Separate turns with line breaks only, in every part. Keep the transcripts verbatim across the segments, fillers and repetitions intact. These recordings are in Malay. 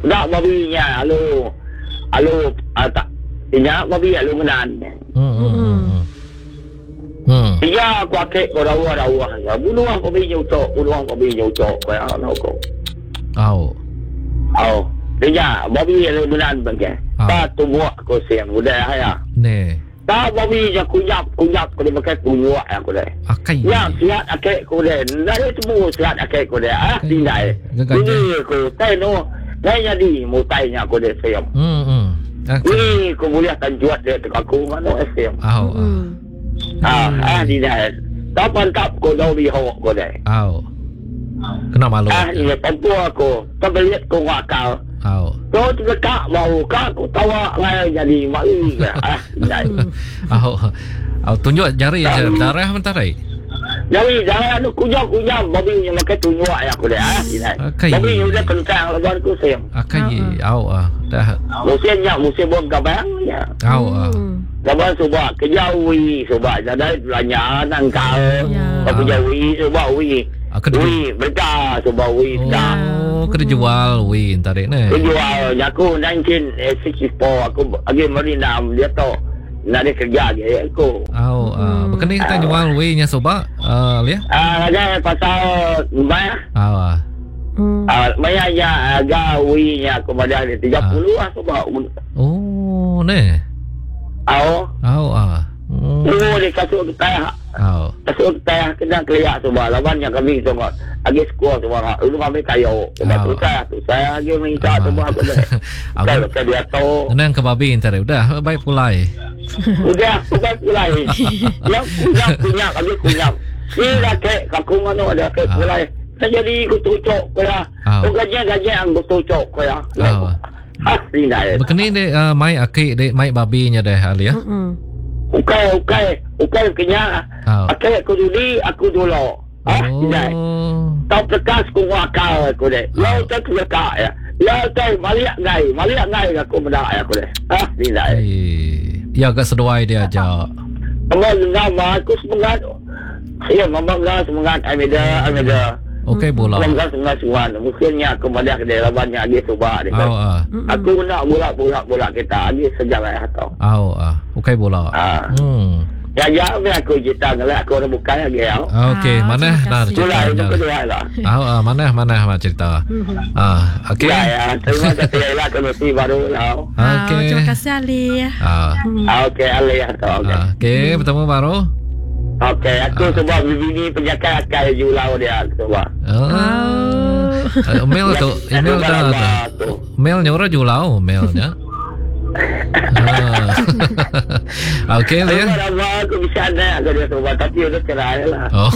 Tak babinya alu alu uh, tak ingat babi alu menan.
Hmm. Hmm. Hmm.
Iya aku akek ko rawa-rawa. Buluang babi nyutok, buluang babi nyutok ko ano ko.
Au.
Au. Dia babi alu menan bangke. Ta tubuak ko siang udah ya.
Ne.
Ta babi je kunyap kunyap ko dia pakai tubuak aku dah.
Akai.
Ya siat akek ko dah. Dari semua siat akek ko dah. Ah tinai. Ini ko tai no. Saya jadi mutainya aku dia siam.
Hmm. Hmm.
Ini aku boleh akan jual dia dekat aku mana siam.
Au.
Ah, ah tinai. Tapan kap ko dah bihok ko dah.
Au. Kena malu.
Ah ini pempu aku. Tapi lihat ko wakal.
Au.
Kau tu kak mau kak aku tawa ngai jadi malu. Ah tinai.
Au. Au tunjuk jari je. Darah mentarai.
Jadi jangan anu kujak-kujak babi yang makan tunjuk ya aku dah.
Okay.
Babi yang dah kentang lebar ku siam.
Akai. Au ah. Dah.
Musimnya musim buang kabang ya.
Au ah.
Lepas cuba kejawi cuba jadi belanja nangkal. Tapi jawi cuba wi. Wi berkah cuba wi dah.
Oh, kena jual wi tarik ni.
Jual aku nineteen sixty-four aku lagi merinam dia tu. Nak dia kerja je aku.
Au, ah, berkenaan kita jual wi nya soba, ah, lihat.
Ah, ada pasal bayar.
Au ah.
Ah, bayar ya agak wi nya aku pada dia tiga puluh ah soba.
Oh, ne.
Au.
Au ah.
Oh, dia kasut kita.
Au.
Kasut kita kena kelihatan soba. Lawan yang kami soba. Agi skor soba. Lu kami kayo. Kita kita tu saya lagi minta soba aku dah. Kalau dia tu.
Nang ke babi entar udah baik pulai.
Udah, udah pulai. Yang punya punya kami punya. Ini dah kek kaku mana ada kek pulai. Saya jadi aku tucuk kaya. Aku gaji-gaji yang aku tucuk kaya. Asli dah.
Berkenaan de mai akik de mai babi nya deh alia.
Ukai ukai ukai kenya. Akik aku dulu aku dulu. Ah, tidak. Tahu perkas ku wakal aku deh. Lau tak berkah ya. Lau tak maliak ngai, maliak ngai aku mendak aku deh. Ah, tidak.
Ya agak sesuai dia aja.
Amal nama aku semangat. Ya, mama enggak semangat. Amida, amida.
Okey bola.
Enggak semangat semua. Mungkinnya aku pada kedai lawannya lagi coba dia.
Au ah.
Aku nak bola-bola bola kita lagi sejarah atau.
Au ah. Okey bola.
Ah.
Hmm.
Ya ya aku cerita ngelak aku ada bukan lagi ya.
Okey, mana nak cerita?
Itu kedua lah.
Au ah, mana mana nak cerita. Ah, okey.
Ya ya, terima kasih lah kondisi baru lah.
Okey.
Terima kasih Ali.
Ah.
Okey Ali atau okey.
Okey, bertemu baru.
Okey, aku cuba bini penjaga akal julau dia cuba.
Oh. Email tu, email tu. Mail nyora julau, mailnya. Ah. Okey dia.
Aku bisa ada aku dia coba tapi udah cerai lah.
Oh.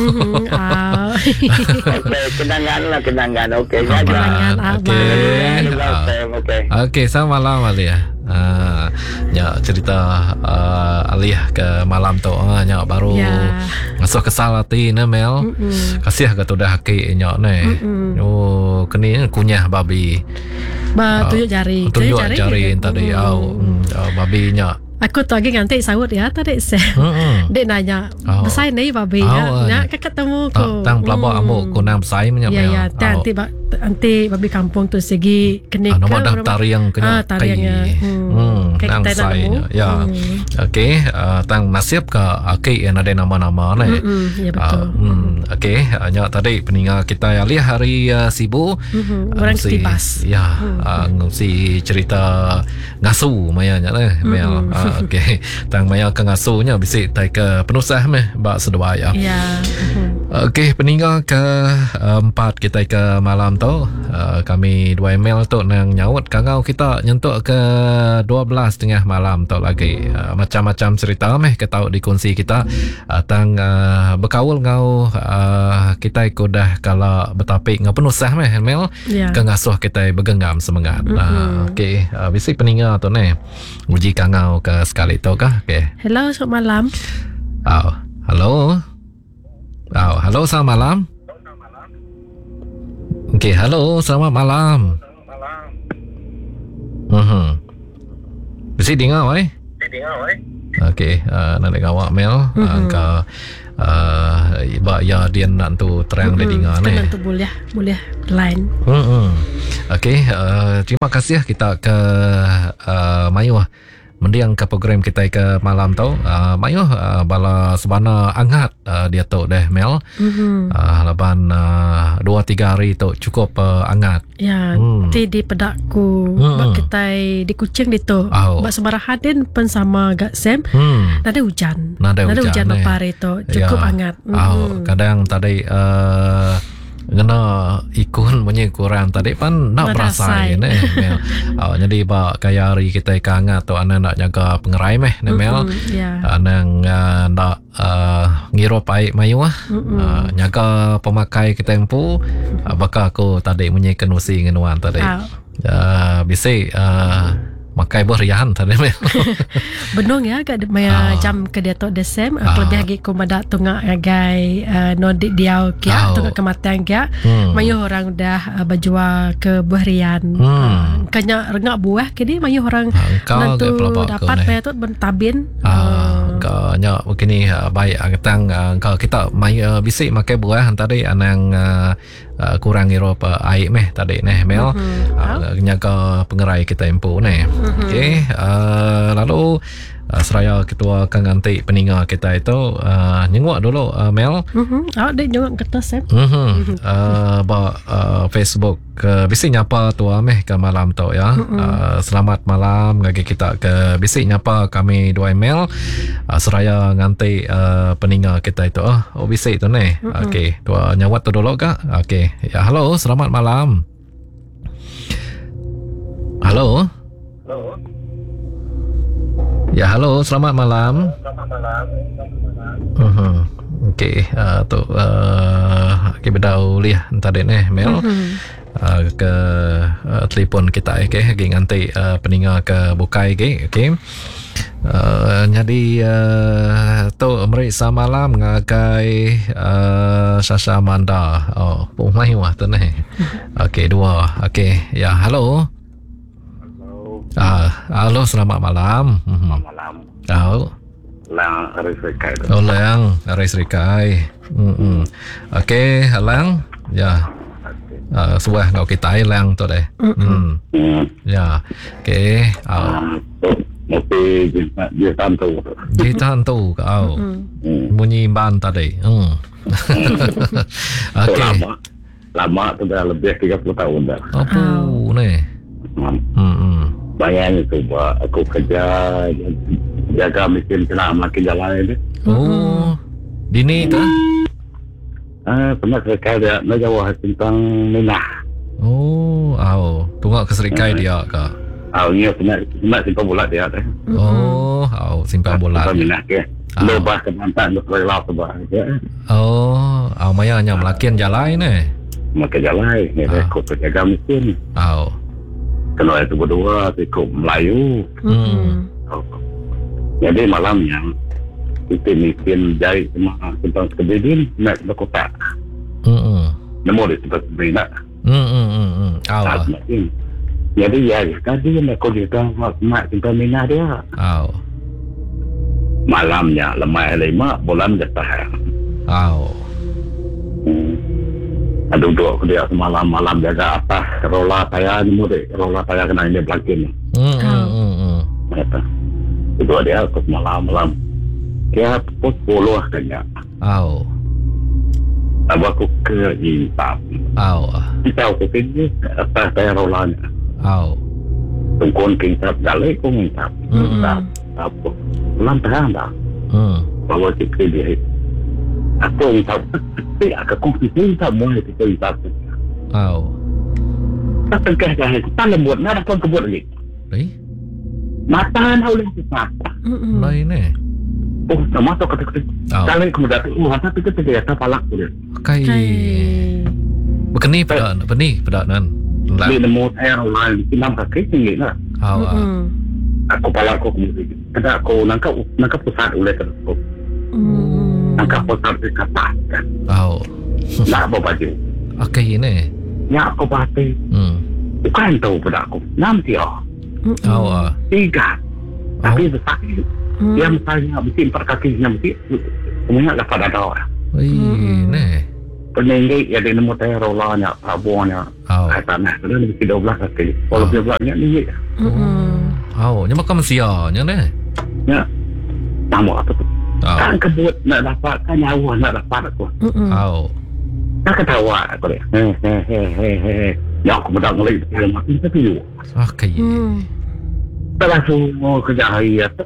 Okey, kenangan lah kenangan. Okey,
kenangan. Okey.
Okey.
Okey, selamat malam Alia. Ah, nya cerita uh, Alia ke malam tu ah, nya baru masuk kesal hati ne Mel. Kasih ke tu dah haki nya ne. Oh, keni kunyah babi.
Ba tunjuk jari.
Tunjuk jari tadi au. Babi nya.
Aku tu lagi ngantik sahut ya tadi saya. Dia nanya, besar ni babi ya. Nak ketemu ko.
Tang pelabak amuk ko nam sai menyap.
Ya ya, nanti nanti babi kampung tu segi kenik.
Nama daftar yang kena
tariangnya.
Hmm, nang sai ya. Okey, tang nasib ke akik yang ada nama-nama ni.
Ya betul.
Hmm, okey, nya tadi peningat kita Ali hari sibuk.
Orang ketibas.
Ya, ngisi cerita ngasu mayanya ni Mel. Okey, tang maya ke ngasuhnya bisik tai ke penusah meh bak sedua ya.
Ya.
Okey, peninggal ke uh, empat kita ke malam tu uh, kami dua email tu nang nyaut kangau kita nyentuk ke dua belas tengah malam tu lagi uh, macam-macam cerita meh ketau dikongsi kita uh, tang uh, berkaul ngau uh, kita ikut dah kalau bertopik ngau penusah meh email yeah. Ke ngasuh kita bergenggam semangat. Mm-hmm. Uh, Okey, uh, bisik peninggal tu ni uji kangau ke sekali tu kah? Okey.
Hello, selamat malam.
Oh, hello. Oh, halo, selamat malam. Okey, halo, selamat malam.
Malam.
Mhm. Mesti dengar, oi.
Mesti dengar, oi.
Okey, uh, nak dengar awak Mel, mm-hmm. uh, ke uh, iba ya dia nak tu terang mm-hmm. dia dengar ni.
Kan tu boleh boleh line.
Hmm. Okey, uh, terima kasih kita ke uh, Mayu mendiang ke program kita ke malam tu. Uh, Mayu uh, bala sebana angat uh, dia tu deh Mel. Mm-hmm. Uh, laban uh, dua tiga hari tu cukup uh, angat.
Ya, hmm. ti di pedakku hmm. bak kita di Kuching di tu. Oh. Bak semarahan din pen sama gak Sam. Hmm. Nada hujan.
Nada hujan.
Nada hujan
eh.
pare tu cukup ya. Angat.
Oh, hmm. kadang tadi uh, kena ikun punya kurang tadi pan nak berasai ni Mel. Oh, jadi ba kaya hari kita kangat tu anak nak jaga pengerai meh ni Mel.
Mm-hmm, yeah.
Anak uh, nak uh, ngirup air mayu ah. Mm-hmm. Uh, jaga pemakai kita empu uh, bakal aku tadi punya kenusi ngenuan tadi. Oh. Uh, bisa uh, makai berian tadi Mel.
Benong ya agak maya oh. jam ke dia tok desem oh. Lebih lagi ko madak tungak agai uh, nodik diau kia oh. tungak kematian kia hmm. mayu orang dah uh, bajua ke berian hmm. uh, kanya rengak buah kini mayu orang nantu dapat maya tu bentabin
kau nyak begini uh, baik angkatang uh, kalau kita mayu uh, bisik makai buah tadi anang uh, Uh, kurang irup uh, air meh tadi neh Mel. Mm-hmm. uh, nyaga pengerai kita empu neh. Mm-hmm. Okey, uh, lalu uh, seraya ketua akan ganti peninga kita itu uh, nyengok dulu uh, Mel.
Mhm. Ah dia nyengok kertas eh.
Mhm. Uh, ba uh, Facebook uh, bisik nyapa tua meh ke malam tu ya. Mm-hmm. Uh, selamat malam bagi kita ke bisik nyapa kami dua Mel. Uh, seraya ganti uh, peninga kita itu. Oh, oh bisik tu neh. Mm-hmm. Okey, tua nyawat tu dulu kak. Okey. Ya, halo, selamat malam. Halo.
Halo.
Ya, halo, selamat malam.
Selamat malam.
Uh-huh. Okey, uh, tu uh, okay, bedau liah tadi ni Mel. Uh-huh. Uh, ke uh, telefon kita okey, okay, nganti uh, peninga ke bukai okey, okey. Uh, jadi uh, tu meriksa malam ngagai uh, Sasha Amanda. Oh, pun mai wah tu ni. Okey, dua. Okey. Ya, halo.
Halo.
Ah, halo, selamat malam.
Selamat malam.
Oh.
Lang Aris Rikai.
Oh, Lang Aris Rikai. Hmm. Okey, Lang. Ya. Uh, suah ngau kita Lang tu deh. Hmm. Ya. Okey. Oh.
Mesti dia tantu.
Dia tantu kau. Mm. Bunyi ban tadi. Hmm. Okey.
Lama, lama tu dah lebih tiga puluh tahun dah.
Apa oh. ni? Hmm. Hmm.
Bayangin tu buat aku kerja jaga mesin kena makin jalan ini.
Oh. Dini tu?
Ah, pernah sekali dia nak jawab tentang minah.
Oh, au. Tunggu ke serikai dia ke?
Oh, iya pernah pernah simpan bulat dia tu.
Oh, oh simpan bulat.
Simpan minyak ke. Lobah ke mantan untuk rela sebab.
Oh, oh maya hanya melakian jalan ni.
Makan jalan ni dia kau jaga mesin.
Oh.
Kalau itu berdua ikut Melayu.
Hmm.
Jadi malamnya kita mesin jahit semua tentang kedidin nak ke kota.
Hmm.
Nemu dia tempat berinak.
Hmm hmm hmm. Oh.
Jadi ya, tadi nak kau dia mak simpan minyak dia.
Oh.
Malamnya lemah lima bulan jatah.
Oh.
Hmm. Aduh duduk dia semalam malam jaga atas rola tayar ni murid rola tayar kena ini belakin.
Hmm hmm hmm.
Mata. Itu dia ke malam malam. Dia pukul sepuluh kanya.
Oh.
Aku ke Intab.
Oh.
Kita aku pergi atas tayar rolanya.
Oh.
Tungkon Intab galai ko Intab. Intab. Apa? Malam tahan dah.
Hmm.
Bawa kita dia. Aku Intab. Tapi aku kongsi Intab mulai kita Intab.
Oh.
Tak tengkah dah. Kita lembut. Nada pun kebut lagi.
Eh?
Matahan oleh kita.
Lain eh?
Oh, nama tu kata-kata. Kalau kemudian tu, oh, hati kita tidak ada palak tu dia.
Kai. Bekeni pada, bekeni pada nan.
Dia nemu air lain, enam kaki tinggi lah.
Oh.
Aku palak aku kemudian. Kena aku nangkap nangkap pusat oleh aku. Nangkap pusat di kata.
Oh.
Nak bawa baju.
Oke ini.
Ya aku pasti. Hmm. Bukan tahu pada aku. Enam dia.
Oh.
Tiga. Tapi besar.
Hmm.
Dia misalnya mesti empat kakinya mesti punya dapat ada orang.
Ih, ne.
Peninggi ya di nemu teh rolanya, abuannya,
Oh.
tanah itu mesti dua belas kaki. Kalau
Oh.
dua belasnya ni,
Hmm.
Oh, nya makan sianya ne.
ya, nama apa tu?
Oh.
Kan kebut nak dapat, kan nyawa nak dapat aku.
Hmm.
Oh.
Tak ketawa aku dia. Heh heh heh heh heh. Ya aku bedak ngelik dia mati tapi you.
Okay.
Hmm.
Tak langsung mau kerja hari ya.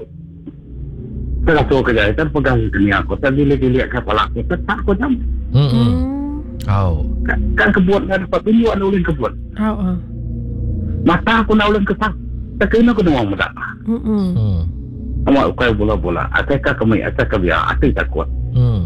Tak langsung kerja itu pegang dunia aku. Tak dilihat kepala aku. Tak aku jam.
Hmm.
Hmm.
Oh.
Kan, kan kebun kan dapat tunjuk nak ulin kebun.
Oh. Oh.
Mata aku nak ulin kesak. Tak kena aku dengar muda.
Hmm.
Hmm.
Amak ukai bola-bola. Atakah kami atak biar atik takut.
Hmm.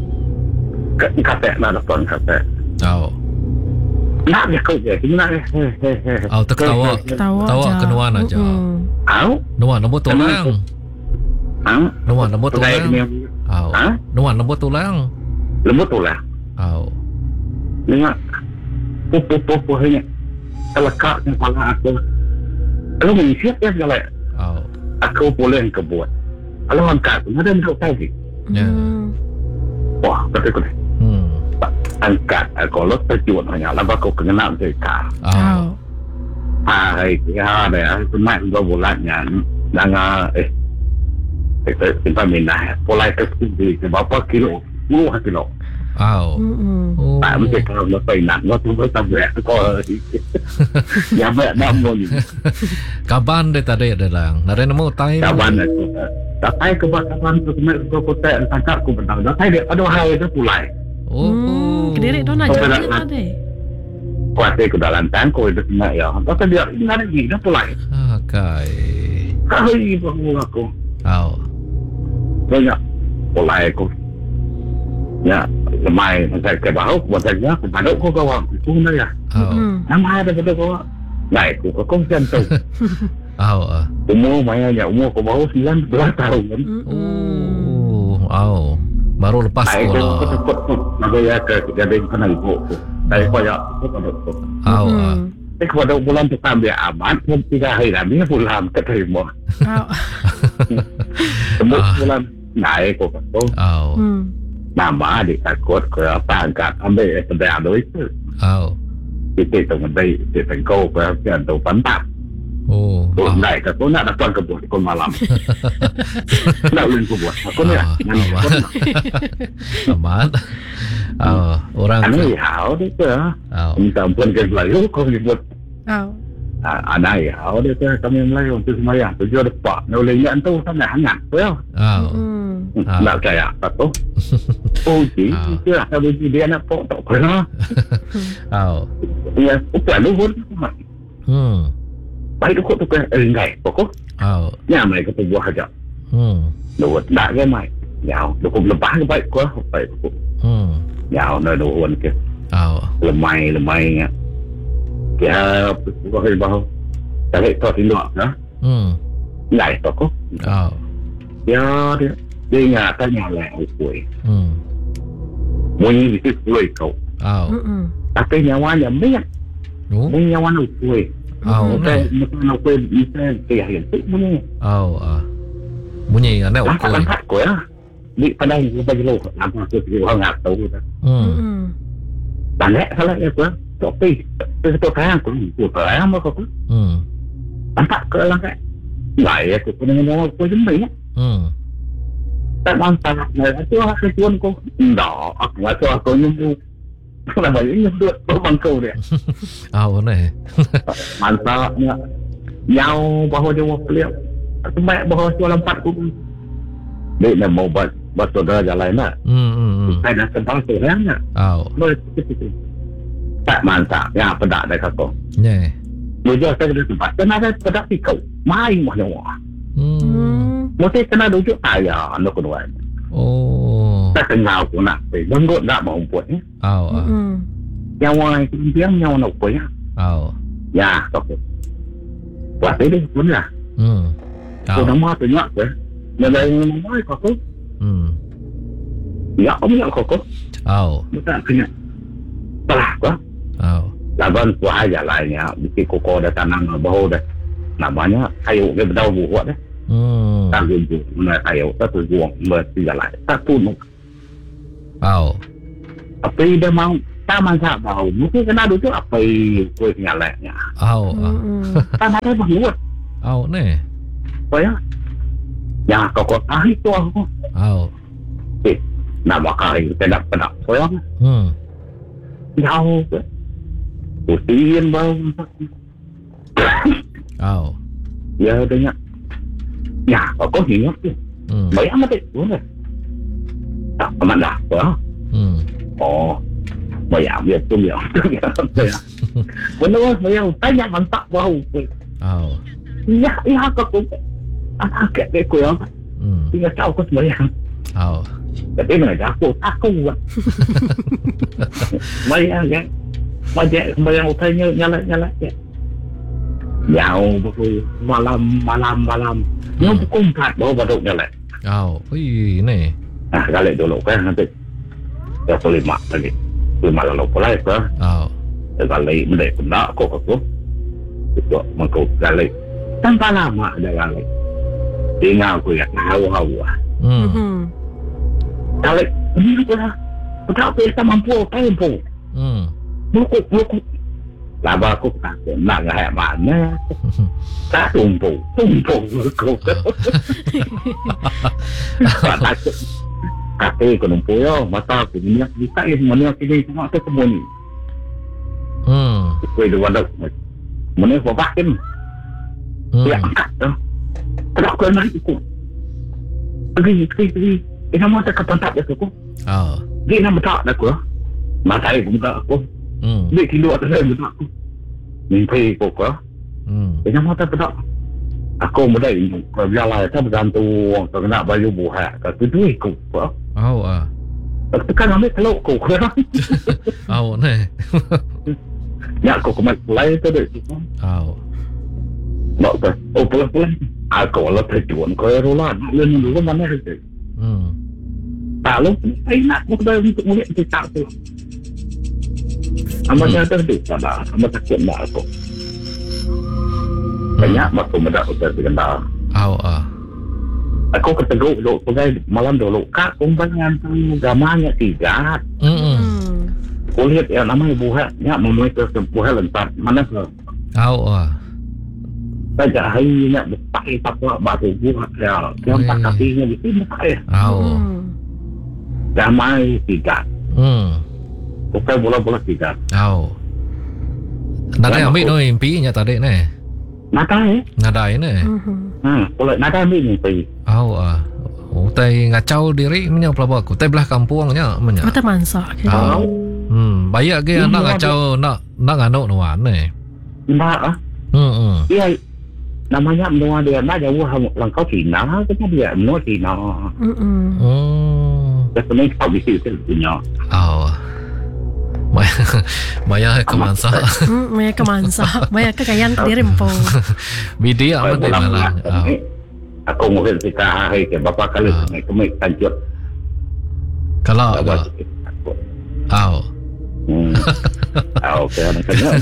Kata nak dapat kata.
Oh.
Nak dia kau je. Nak dia. Heh heh heh.
Oh, tak ketawa.
Tawa
Tawa
aja.
kenuan aja.
Hmm.
Au?
Nuan nombor tulang.
Ha?
Nuan nombor
Tulai
tulang.
ni.
Oh.
Ha?
Nuan nombor tulang.
Lembut tu lah.
Oh.
Dengar pupu-pupu hanya terlekat di kepala aku. Kalau mengisiap ya segala
Oh.
aku boleh kebut. Kalau angkat pun ada untuk saya.
Ya.
Hmm.
Wah, betul betul.
Hmm.
Angkat kalau terjun hanya lah aku kenal mereka.
Oh.
Oh.
Hai, ya ada cuma dua bulannya dengan eh itu simpan minah. Pola itu sendiri berapa kilo? Puluh kilo.
Oh.
Hmm.
Oh.
Tak mesti kalau nak nak nak tu sampai kau. Ya banyak nama ni.
Kaban dia tadi ada lang. Nare nemu tai.
Kawan aku. Datai ke kawan tu kena kau kota tangkap aku bentang. Datai dia ada hal itu pulai.
Oh.
Hmm. Kediri dona
Oh,
jadi
berat.
tadi.
Kuasa aku dalam tangko itu kena ya. Datai dia ingat lagi dah pulai.
Okay.
Kali bahu aku.
Oh.
Banyak pulai aku. Ya, lemai macam ke bahu macamnya aku pada aku kawan aku dah ya.
Oh.
Hmm.
Nama ada pada kau. Naik aku kau jantung.
Oh. ah.
Umur mainnya umur kau baru sembilan belas tahun kan.
Oh. Oh. Baru lepas
Naik aku
sekolah.
takut tu. Nak ya ke jadi kena ibu aku. Saya banyak aku pada aku.
Oh. ah.
Eh kepada bulan pertama dia aman, pun tiga hari lagi bulan keterima.
Oh.
Sebut
Ah.
bulan naik kok tu.
Oh.
Hmm.
Nama adik takut ke apa angkat ambil sedang ada itu.
Oh.
Kita tu mesti kita tengkau ke yang tu pantat.
Oh.
Tu
Oh.
naik ke tu nak dapat kebun kau malam. Nak ulin kebun. Aku ni.
Ah, Amat. Oh, orang
Ani hao dia tu.
Oh.
Minta ampun ke Melayu kau sebut.
Oh.
Anak hao dia tu kami Melayu tu semayang. Tujuh depak. Nak ulin yang tu sangat hangat. Well.
Oh.
Hmm.
Ah.
Nak kaya apa tu? Uji,
Ah.
itu lah. Kalau uji dia nak pok tak pernah.
Oh.
Ya, upah luhur.
Hmm.
Baik tu kok tu kan ringai. Pokok,
Oh.
ya mai ke buah aja.
Hmm.
Luhur tak ke mai. Ya, cukup lepas ke baik kau. Baik tu.
Hmm.
Ya, nak luhur ke.
Oh.
Lemai, lemai. Ya, buah ke bahu. Tarik kau tindak, ha?
Hmm.
Ngai pokok.
Oh.
Ya, dia. Dia ingat tanya lah ukui.
Hmm.
Mui itu kulai kau.
Oh.
Hmm.
Tapi nyawanya banyak.
Oh.
Mui nyawa ukui.
Oh.
Mungkin mungkin ukui bisa kaya itu mui.
Oh. Ah. Bunyi anak ukui.
Langkat-langkat ko ya. Di padang ko bagi lo. Apa ko si orang atau ko.
Hmm.
Hmm.
Tanda salah ya ko. Tapi itu kaya ko. Ko kaya mo ko.
Hmm.
Langkat ko langkat. Lai ya ko dengan nyawa ko jembe ya.
Hmm.
Tak mantap. Nah, itu aku tuan ko. Ndak, aku aku aku nyembu. Kenapa ini nyembu ko bangkau dia.
Oh, ne.
Mantapnya. Nyau bahawa dia mau beliau. Aku banyak bahawa jual empat ko. Dia nak mau buat buat saudara jalan nak.
Hmm. Hmm.
Saya dah tentang sebenarnya.
Oh.
Boleh itu. Tak mantap. Ya, pedak dah kau.
Ne.
Bujur saya di tempat. Kena ada pedak pikau. Main mah nyawa.
Hmm.
Hmm.
Mesti kena duduk saya anak kedua.
Oh.
Tak kenal pun nak. Bengkok tak mau buat ni.
Oh. Ah.
Hmm.
Nyawa itu dia nyawa nak buat ya.
Oh.
Ya, kau. Buat ini pun lah.
Hmm.
Kau
Oh.
nama tu nyak ke? Yang lain nama kau.
Hmm.
Ya, om nyak kau.
Oh.
Bukan kena. Salah kau.
Oh.
Laban kuah aja lainnya. Bikin koko dah tanam bahu dah. Namanya kayu ke bedau buat dah.
Hmm.
Tak jumpa. Mana tayo. Satu buang. Mesti jalan. Satu nuk.
Oh.
Apa dia mau. Taman tak bau. Mungkin kena duduk apa kue nyalanya.
Oh.
Tak ada bangun.
Oh ni.
Apa ya? Ya kau kau ah itu aku.
Oh.
Eh. Nama kali. Tidak pernah. Apa ya?
Hmm.
Jauh. Putin bau.
Oh.
Ya tanya. Ya, có gì hết chứ.
Ừ.
Mấy anh đấy, đúng rồi. À, mà đã, đó.
Ừ.
Ồ, mấy anh biết tôi hiểu. Vẫn đâu, mấy anh tay nhạc vẫn tặng vào.
Oh.
Ya, ya, có cũng. À, kẹt cái quỷ không?
Ừ.
Thì là cháu có mấy anh.
Oh.
Cái này đã cô ta không vậy. Mấy anh vậy. Mấy anh, mấy anh thấy như, nhá lại, nhá lại. Dạo, malam, malam, malam. Nó cũng phạt bố vào đụng như này.
Oh, wih ini.
Ah, gale dulu kan nanti. Ya lima lagi. Lima lalu pulai ke.
Oh.
Ya gale mendek kena kok aku. Itu mengkau gale. Tanpa lama ada gale. Tinggal aku ya hawa-hawa.
Hmm.
Gale ini pula. Tak bisa mampu tempo.
Hmm.
Lukuk lukuk. Laba aku tak nak ngah mana. Tak tumpu, tumpu lukuk. Tak kate ko nung puyo, mata ko niya kita eh mana kini semua tu semua ni.
Hmm.
Ko itu wadah. Mana ko bakin. Ya angkat tu. Kalau ko nak ikut. Pergi, pergi, pergi. Ina mo ta kapantak ya ko.
Oh.
Di na mata na ko. Mata ko mata ko.
Hmm.
Di kilo atas saya mata ko. Mimpi ko ko.
Hmm.
Ina mo ta pada. Aku muda ini, kalau jalan saya bergantung, kalau nak baju buah, kalau tu ikut ko.
Oh ah.
Tekan ambil teluk ko.
Oh ni.
Ya ko kemai mulai tu deh.
Oh.
Nak tu. Oh pulang-pulang. Aku lah terjuan ko rolan. Lain dulu mana tu.
Hmm.
Tak lu, saya nak muda untuk melihat kita tu. Amatnya tu tu pada, amat takut nak aku. Banyak waktu muda kita berkenal.
Oh ah.
Aku ketemu dulu, pegawai malam dulu. Kak, kumpulan tu gamanya tiga.
Hmm.
Aku lihat yang namanya buah, ya memulai ke buah lentar. Mana ke?
Oh ah.
Saja hanya berpakai apa batu buah ya. Yang tak kakinya di sini pakai.
Oh.
Gamai tiga.
Hmm.
Bukan bola-bola tiga.
Oh. Nak ambil tu impi nya tadi ni.
Nada eh?
Nada ini.
Hmm, boleh nada ambil impi.
Oh ah. Oh, tay ngacau diri punya pelabak aku. Tay belah kampungnya punya.
Kata mansak.
Oh. Hmm, banyak ke anak ngacau nak nak nganuk nuan ni.
Mbak ah.
Hmm hmm.
Iya. Namanya menua dia nak jauh langkau Cina, kan dia menua Cina.
Hmm.
Oh.
Dia sebenarnya kau bisa itu punya.
Oh. Maya Maya ke mansa.
Hmm, Maya ke mansa. Maya ke kayan diri empong.
Bidi amat di malang. Oh.
Aku mungkin kita hari ke bapa kali ni kami tanjut.
Kalau oh.
Hmm. Ah, okey, nak kena.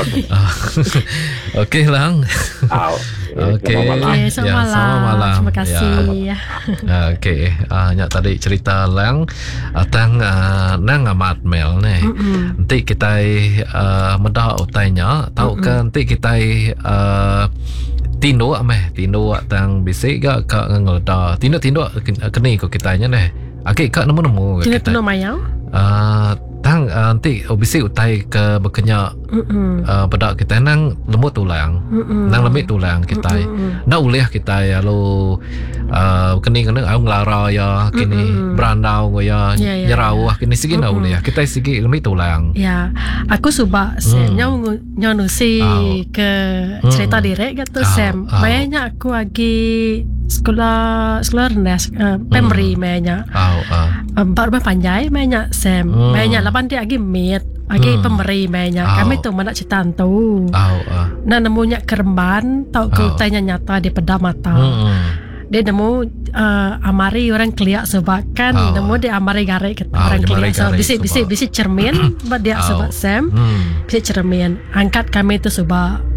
Okey lang.
Ah.
Okey.
Okay, selamat
ya,
malam.
Selamat malam.
Terima kasih. Ya.
Okey, ah uh, tadi cerita lang tentang uh, nang amat mel ni.
Mm-mm.
Nanti kita uh, medah utainya, tahu ke nanti kita uh, tindu ameh, tindu tang bisik gak ka ngelda. Tindu-tindu keni ko kitanya ni. Okey, kak nemu-nemu
kita. Tindu mayau?
Ah, tang uh, nanti obisi utai ke berkenyak uh, pada kita nang lembut tulang, Mm-mm. nang lembut tulang kita. Nak uliah kita ya lo uh, kini kena ang lara ya kini Mm-mm. berandau ya yeah, yeah, nyerau yeah. Kini segi nak uliah kita segi lembut tulang.
Ya, aku suka Sam nyau nyau nusi oh. ke cerita mm. direct gitu oh. Sam. Oh. Banyak aku lagi sekolah sekolah rendah uh, primary mm. banyak. Oh, oh. Um, baru panjai banyak Sam. Mm. Banyak lapan dia lagi meet, lagi hmm. pemberi banyak. Oh. Kami tu mana cerita tu. Oh, oh. Nah nemunya keremban, tahu oh. kulitnya nyata di peda mata. Hmm. Dia nemu uh, amari orang keliak sebab kan oh. nemu dia amari garik oh, orang keliak sebab bisik-bisik bisik cermin, buat dia oh. sebab Sam. Hmm. Bisik cermin. Angkat kami tu sebab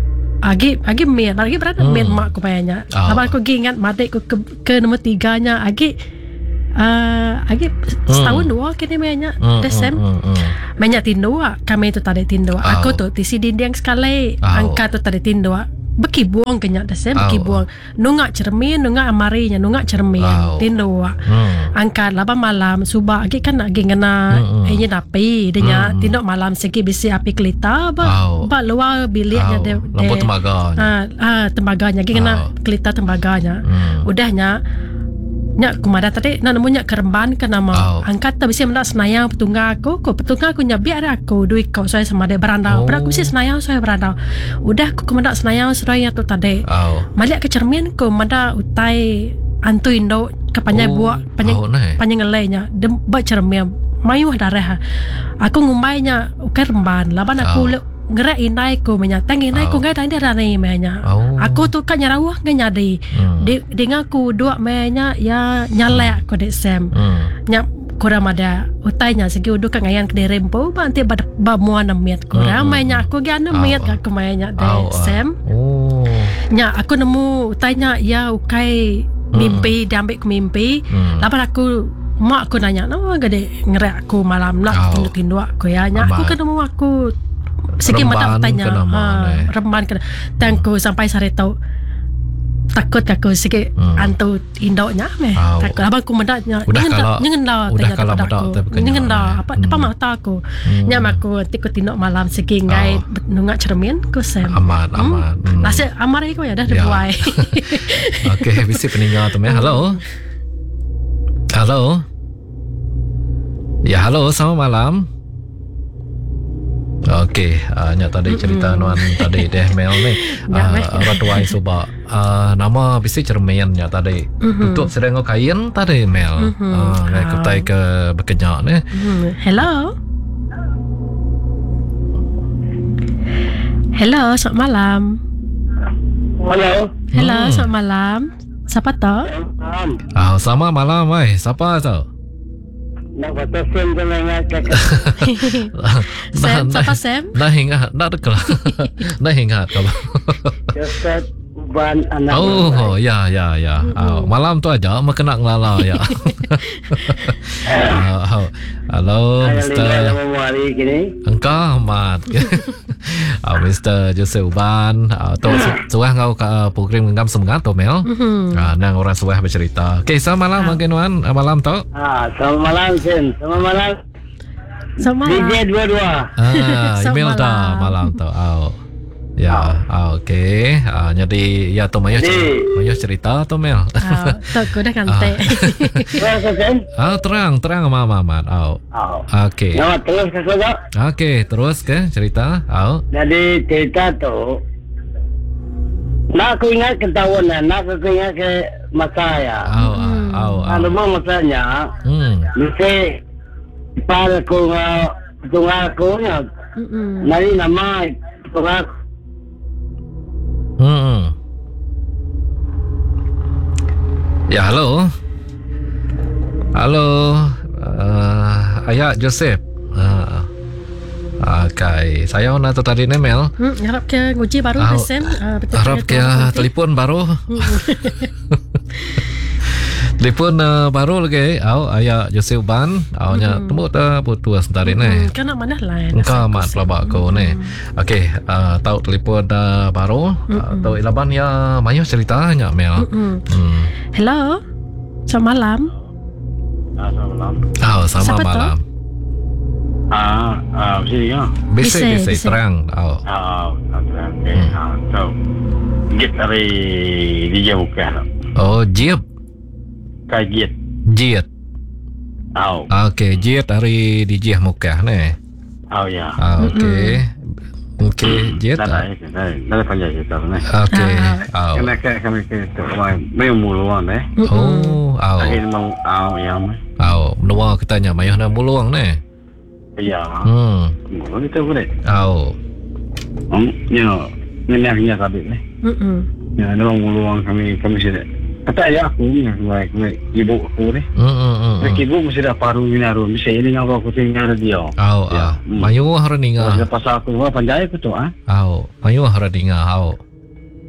Agi agi main, agi berada
Hmm.
main mak aku bayarnya.
Oh.
Lepas aku pergi ingat madik aku ke, ke nombor tiganya, agi uh, agi setahun dua kini mainnya
Hmm,
Desem.
hmm, hmm, hmm.
Mainnya tindua, kami tu tadi tindua.
Oh.
Aku tu tisi dinding sekali,
Oh.
angka tu tadi tindua. Beki buang kenyak Desem, beki
Oh.
buang. Nungak cermin, nungak amarinya, nungak cermin,
Oh.
tindua.
Hmm.
Angkat laban malam subah agi kan agi ngena
Hmm, hmm.
ini api denya
Hmm.
tindok malam segi bisi api kelita ba
Oh.
ba luar biliknya de, de
Lampu tembaga.
ah ah tembaganya agi kena
Oh.
kelita tembaganya.
Hmm.
Udahnya nya kumada tadi nak nemu nya keremban ke nama
Oh.
angkat tu bisi mendak senayang petungga aku ko petungga aku nya biar aku duit kau saya sama de berandau.
Oh.
Berak aku bisi senayang saya berandau. Udah aku kumadak senayang seraya tu tadi.
Oh.
Maliak ke cermin ko mada utai antu indo ke panjang
Oh.
buat panjang
Oh, nah.
panjang ngelainya dem bercermin mayu darah. Aku ngumbainya ukai remban laban aku
Oh.
le gerak inai ko menya tang inai ko
Oh.
ngai tadi rani menya.
Oh.
Aku tu kan nyarawah ngai nyadi.
Hmm.
Di dengan aku dua menya ya nyalek ko de sem.
Hmm.
Nya kurang ada utainya segi udu kan ngayan ke rempo banti bad ba muan miat kurang
Hmm.
menya aku ga na
Oh.
miat ka menya de
Oh, ah.
sem.
Oh.
Nya aku nemu utainya ya ukai mimpi diambil ke mimpi.
Hmm.
Lapan aku mak aku nanya, "Nama gede ngerak aku malam nak
Oh.
tindu-tindu aku ya." Nya aku
Amat.
kan nemu aku segi mata
Remban
tanya.
ke nama, eh.
remban ke. Tangku sampai sare tau takut aku sikit
Hmm.
antu indoknya meh.
Oh.
Takut abang aku mendaknya.
Udah kalau-
nyengen dah
udah
tanya
kalau
daripada
medak
aku.
tapi kenyang,
Nyengen dah
eh.
apa
Hmm.
depan mata aku.
Hmm.
Nya aku tiku tindok malam segi ngai
Oh.
nungak cermin ku sem.
Amat, amat. Hmm.
Nasi amar aku ya dah
Ya.
dibuai.
Okey, bisi peninggal tu meh. Halo. Halo. Ya, halo, selamat malam. Okey, uh, nya tadi cerita nuan tadi deh mail ni.
Ya, meh.
Uh, Ratuai subak. Uh, nama bisi cermin nya tadi.
Mhm.
Tutup sedang kain tadi mail.
Mhm.
Uh, ngai
Ah.
kutai ke bekenyak ni.
Hmm, hello. Hello, selamat malam.
Hello.
Hello,
Hmm.
selamat malam. Siapa tu?
Um,
Ah, selamat malam, ai. Siapa tu?
nak kata sem dengan kakak.
Sam, siapa Sam?
Dah ingat, dah dekat. Dah ingat kalau.
Joseph Uban anak.
Oh, ya, ya, ya. Oh, malam tu aja, mak kena ngelala ya. Ah, oh. Halo,
Saya
Mister
lima hari kini.
Engkau Ahmad. Ah, Mister Joseph Uban. Ah, tu suah kau ke program ngam semangat tu Mel.
Mhm.
Ah, nang orang suah bercerita. Okey, selamat malam mungkin wan, ah, malam tu.
Ah, selamat malam Sen. Selamat malam.
Selamat
D J
malam.
dua-dua.
Ah,
Selamat
email dah
malam.
malam tu. Oh. Ya, ah, okey. Ah, jadi ya tu mayo cerita, mayo cerita tu Mel.
Ah, tu aku dah kantek.
Terus Sen.
Ah, terang, terang Mama Ahmad. Oh.
Oh.
Okey.
Nama terus ke sana.
Okey, terus ke cerita? Oh.
Jadi cerita tu nak aku ingat ketahuan nak aku ingat ke masa ya.
Oh,
Hmm.
oh, oh.
Kalau mau masanya,
Hmm.
mesti pada aku tunggu aku nya.
Mhm.
Nari nama tunggu
Hmm. Ya, halo. Halo. Uh, Ayah Joseph. Uh, okay. Saya nak tu tadi ni Mel.
Hmm, harap ke nguji baru
Ah,
Sam. Ah, betul.
Harap ke telefon baru. Telefon uh, baru lagi. Au Ayah Joseph Ban. Au nya temu ta putus tadi ni.
Kan nak mana lain.
Engkau mat pelabak ko ni. Okey, uh, tahu telefon uh, baru. Uh, tahu ilaban ya mayu cerita nya Mel.
Mhm.
Hmm.
Hello. Selamat malam.
Ah, selamat malam.
Oh, sama
Siapa tu?
malam.
Ah, ah, sini ya.
Bisa,
Bisa,
bisa,
bisa.
terang. Oh.
Ah, okey. Ah, so. Git dari D J bukan.
Oh, Jeep.
Kaget.
Jet.
Au.
Okey, Jet hari di Jih Mukah ni.
Au ya.
Ah, okey. Okey, Jet.
Dah dah, dah dah panjang cerita ni.
Okey. Oh.
Kena ke kami ke tu kami memang muluan eh.
Oh, au.
Akhir mau au yang
Au, menua kita nya mayah na buluang ni.
ya.
Hmm.
Muluan itu boleh.
Au.
Hmm, ya. Ini akhirnya tadi ni.
Mhm.
Ya, ada orang muluan kami kami sini. Kata ayah aku ni, baik baik ibu aku ni.
Hmm, hmm, hmm.
Baik ibu mesti dah paru ni aru. Mesti ini yang aku tinggal dia.
Au,
Ya.
au. Mayu har
Kalau
ninga.
pasal aku apa panjai aku tu ah.
Au. Mayu har ninga, au.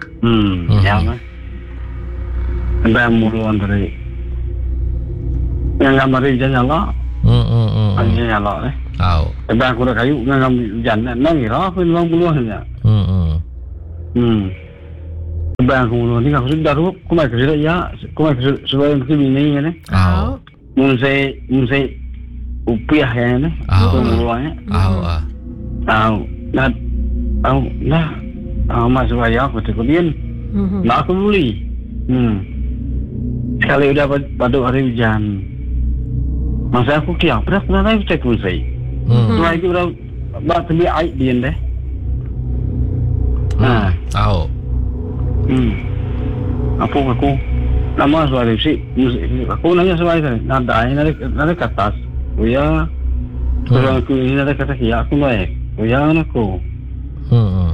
Hmm,
Hmm.
ya mah. Ada muluan dari yang gambar dia nyala,
Hmm hmm hmm.
hanya nyala eh.
Au.
Ada aku dah kayu yang hujan, nang kira aku lima puluhan ya.
Hmm hmm.
Hmm. Ada aku muluan ni aku sudah tahu, aku mai kerja ya, aku mai kerja sebab mesti bini ni.
Au.
Mun saya mun saya upiah ya ni, aku muluannya.
Au ah.
Tahu, nah, tahu, nah, tahu masuk aja aku kemudian, nah aku beli. Hmm. Sekali udah pada hari hujan, masa aku kiam, berapa pernah cek pun saya.
Hmm.
Cuma itu berapa, berapa beli air dia deh.
Hmm. Au.
Hmm. Aku aku nama suara si, aku nanya suara saya, nada ini nada nada kertas, oh ya, kalau aku ini nada kertas ya aku naik, oh ya aku.
Hmm.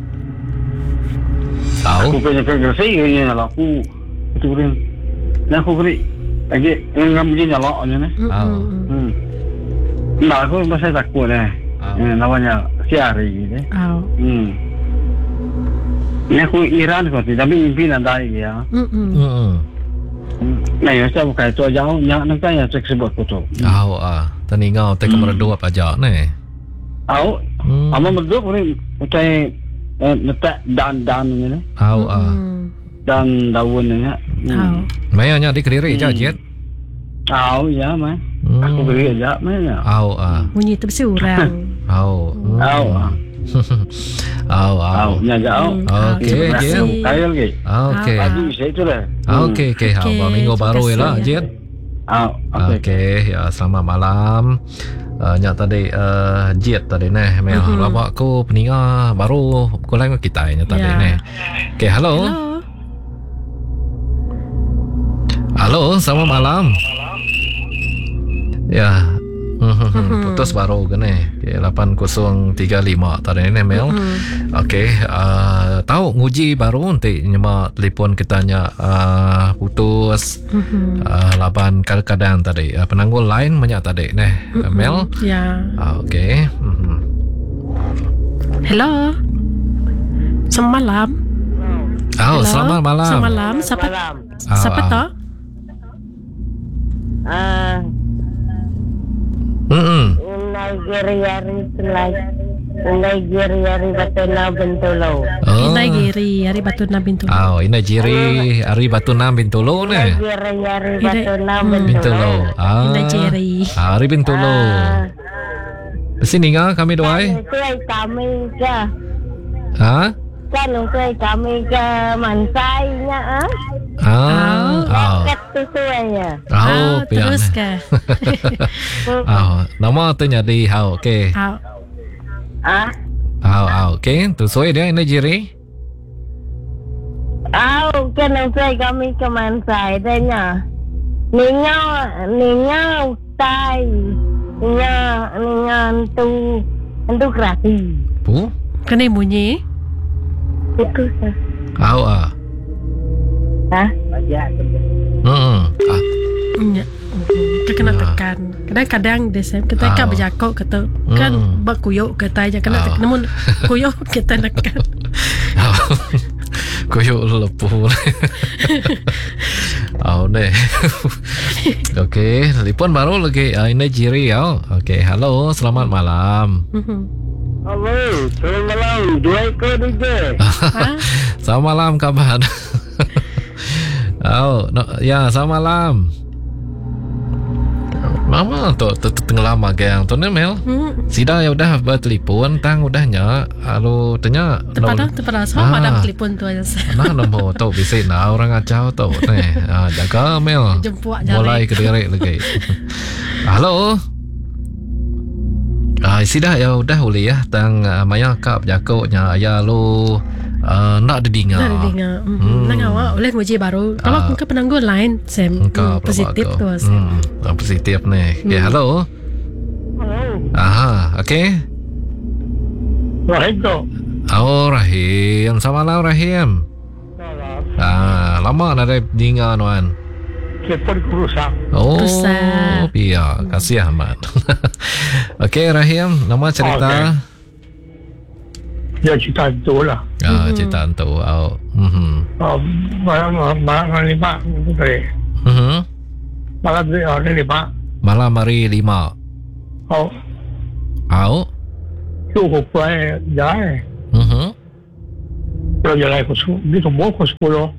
Au.
Aku punya kerja saya ini lah aku itu beri, nah aku beri lagi yang ngambil nyala aja nih.
Au.
Hmm. Nah aku masih takut nih,
Au.
namanya siari gitu.
Au.
Hmm. Ini aku Iran kok, tapi pimpinan dari ya.
Mm-mm.
Hmm.
Nah ya saya bukan itu aja, yang nanti ya cek sebut foto.
Au ah. Tani ngau te kemerdu apa aja ne.
Au,
Hmm.
ama berdua ni utai letak dan-dan ni,
Au ah.
dan daun ni.
Au.
Mayanya di Kediri aja jet.
Au ya mah.
Hmm.
Aku beri aja mah ya.
Au ah.
Bunyi tu mesti orang.
Au. Hmm.
Au.
Au au.
Au, nyaga au.
Okey,
Terima
Jet.
kasih.
Kaya lagi.
Okey.
Pagi saya tu lah.
Okey, okey. Ha,
Okey,
minggu
terima
baru
kasih,
lah,
ya.
Jet.
Au, okey.
Okey, ya selamat malam. Uh, nyak tadi uh, Jet tadi neh mel
Mhm.
lama aku peninga baru kulang kita nya tadi
Ya.
neh. Okey, halo.
Hello.
Halo, selamat malam. Ya. Mhm, putus baru gini. Okay, lapan kosong tiga lima tadi ni Mel. Okey, uh, tahu nguji baru nanti nyema telefon kita nya uh, putus. Uh, lapan kadang-kadang tadi uh, penanggul lain banyak tadi neh Mel.
Ya.
Uh, Okey. Mhm.
Hello. Selamat malam.
Oh,
Hello.
selamat malam.
Selamat malam. Siapa?
Ah,
Siapa
ah.
tu?
Ah,
Hmm.
Nigeria ri selai. Nigeria ri batena bentulo.
Oh.
Inai Giri, hari Batu Nabin tu.
Oh, ini jiri Ari Batunam Bintulu ne.
Nigeria ri
Ina-
batena
hmm.
Bintulu.
bentulo.
Ah.
Inai Jiri.
Ari Bintulu. Sini ngah kami doai.
Tuai kami ke,
Ha?
kan tuai kami ke mansainya ah.
Ah. Oh.
Kat tu tuainya.
Oh, pian.
terus ke?
Oh, nama tu jadi hau. Okey.
Au.
Ah,
Hau, hau. Okey, tu soy dia ini jiri.
au kan tuai kami ke mansai danya. Ninga ninga utai. Ninga ninga tu tu kerasi.
Pu?
Kena bunyi.
Putus ah.
Hau ah.
Hah?
Hmm. Ah.
Ya. Kita kena tekan. Kadang-kadang desem kita kan
Ah.
berjakok kata kan
Hmm.
berkuyuk kata aja kena
Ah.
tekan. Namun kuyuk kita tekan.
Kuyuk lepuh. Oh ne. Okey, telefon baru lagi. Uh, ini jiri ya. Okey, halo, selamat malam.
Halo, selamat malam. Dua ekor juga.
Ha?
Selamat malam kabar. Oh, no, ya selamat malam. Mama tu tu tu tengah lama gang tu ni Mel.
Hmm.
Sida ya udah bertelefon tang udahnya. Lalu tanya.
Terpadang terpadang sama
Ah.
madam telefon tu aja.
Nah, nombor tu bisa nah orang acau tu ni. Ah, jaga Mel.
Jemput jalan.
Mulai ke diri lagi. Halo. Ah, sida ya udah boleh ya tang uh, maya kap jakoknya ya lu uh, nak didengar.
Nak dengar.
Hmm.
Hmm. Nak awak boleh nguji baru. Kalau
Ah.
ke penangguh lain sem
Engkau
hmm, positif tu.
Hmm, ah, positif ni. Okay, halo.
Halo.
Aha, okey.
Wahito.
Oh, Rahim. Selamat malam Rahim. Ah, lama nak ada dengar nuan.
Telepon kerusak.
Oh,
Rusak.
iya, kasih Ahmad. Okey Rahim, nama cerita.
dia cerita tu lah.
Ah, cerita tu. Oh. Mhm.
Oh, malam malam lima tu tadi.
Mhm.
Malam tu hari lima.
Malam hari lima.
Oh.
Oh.
Cukup kuai jalan.
Mhm.
Kalau jalan ke su, di tu mau ke sepuluh.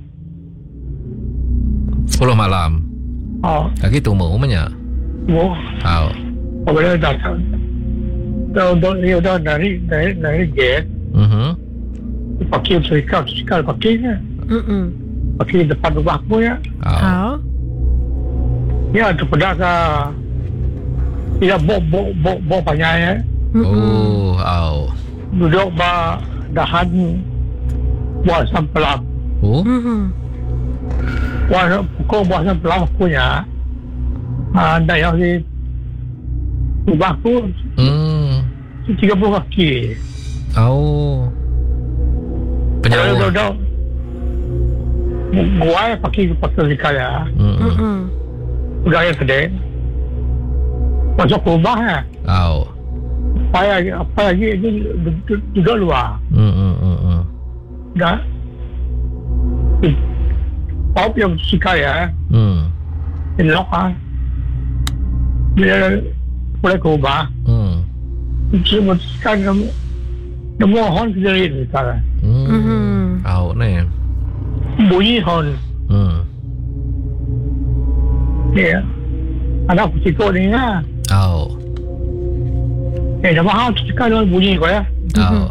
Sepuluh malam.
Oh.
Lagi tu mau mana?
Mau.
Oh.
Oh, boleh datang. Dah dah dia dah dari dari dari gate.
Mhm.
Pakai serikal, serikal pakainya.
Mm-mm.
Pakai depan rumah aku ya.
Oh.
Oh.
Ya, tu pedagang. Ya, bok bok bok bok banyak ya.
Oh. Oh.
Duduk ba dahan buah sampelam.
Oh.
Mm-hmm.
Buah pokok buah sampelam punya. Ada yang di rumah aku
Hmm.
tiga puluh kaki.
Oh. Penjauh.
Kalau dah gua pakai pakai serikal ya.
Hmm.
Mm-mm.
Udah yang kedai. Masuk rumah ya.
Oh.
Apa lagi, apa lagi itu duduk luar.
Hmm. Hmm. Hmm.
Dah. Pop yang serikal ya.
Hmm.
Lock ah. Dia boleh ke rumah.
Hmm.
Cuma sekarang semua hon sendiri sekarang.
Hmm.
Mhm.
Oh, ni.
Bunyi hon.
Hmm.
Ya. Anak pusiko ni lah.
Oh.
Eh, dah mahal sekarang bunyi kau ya.
Oh.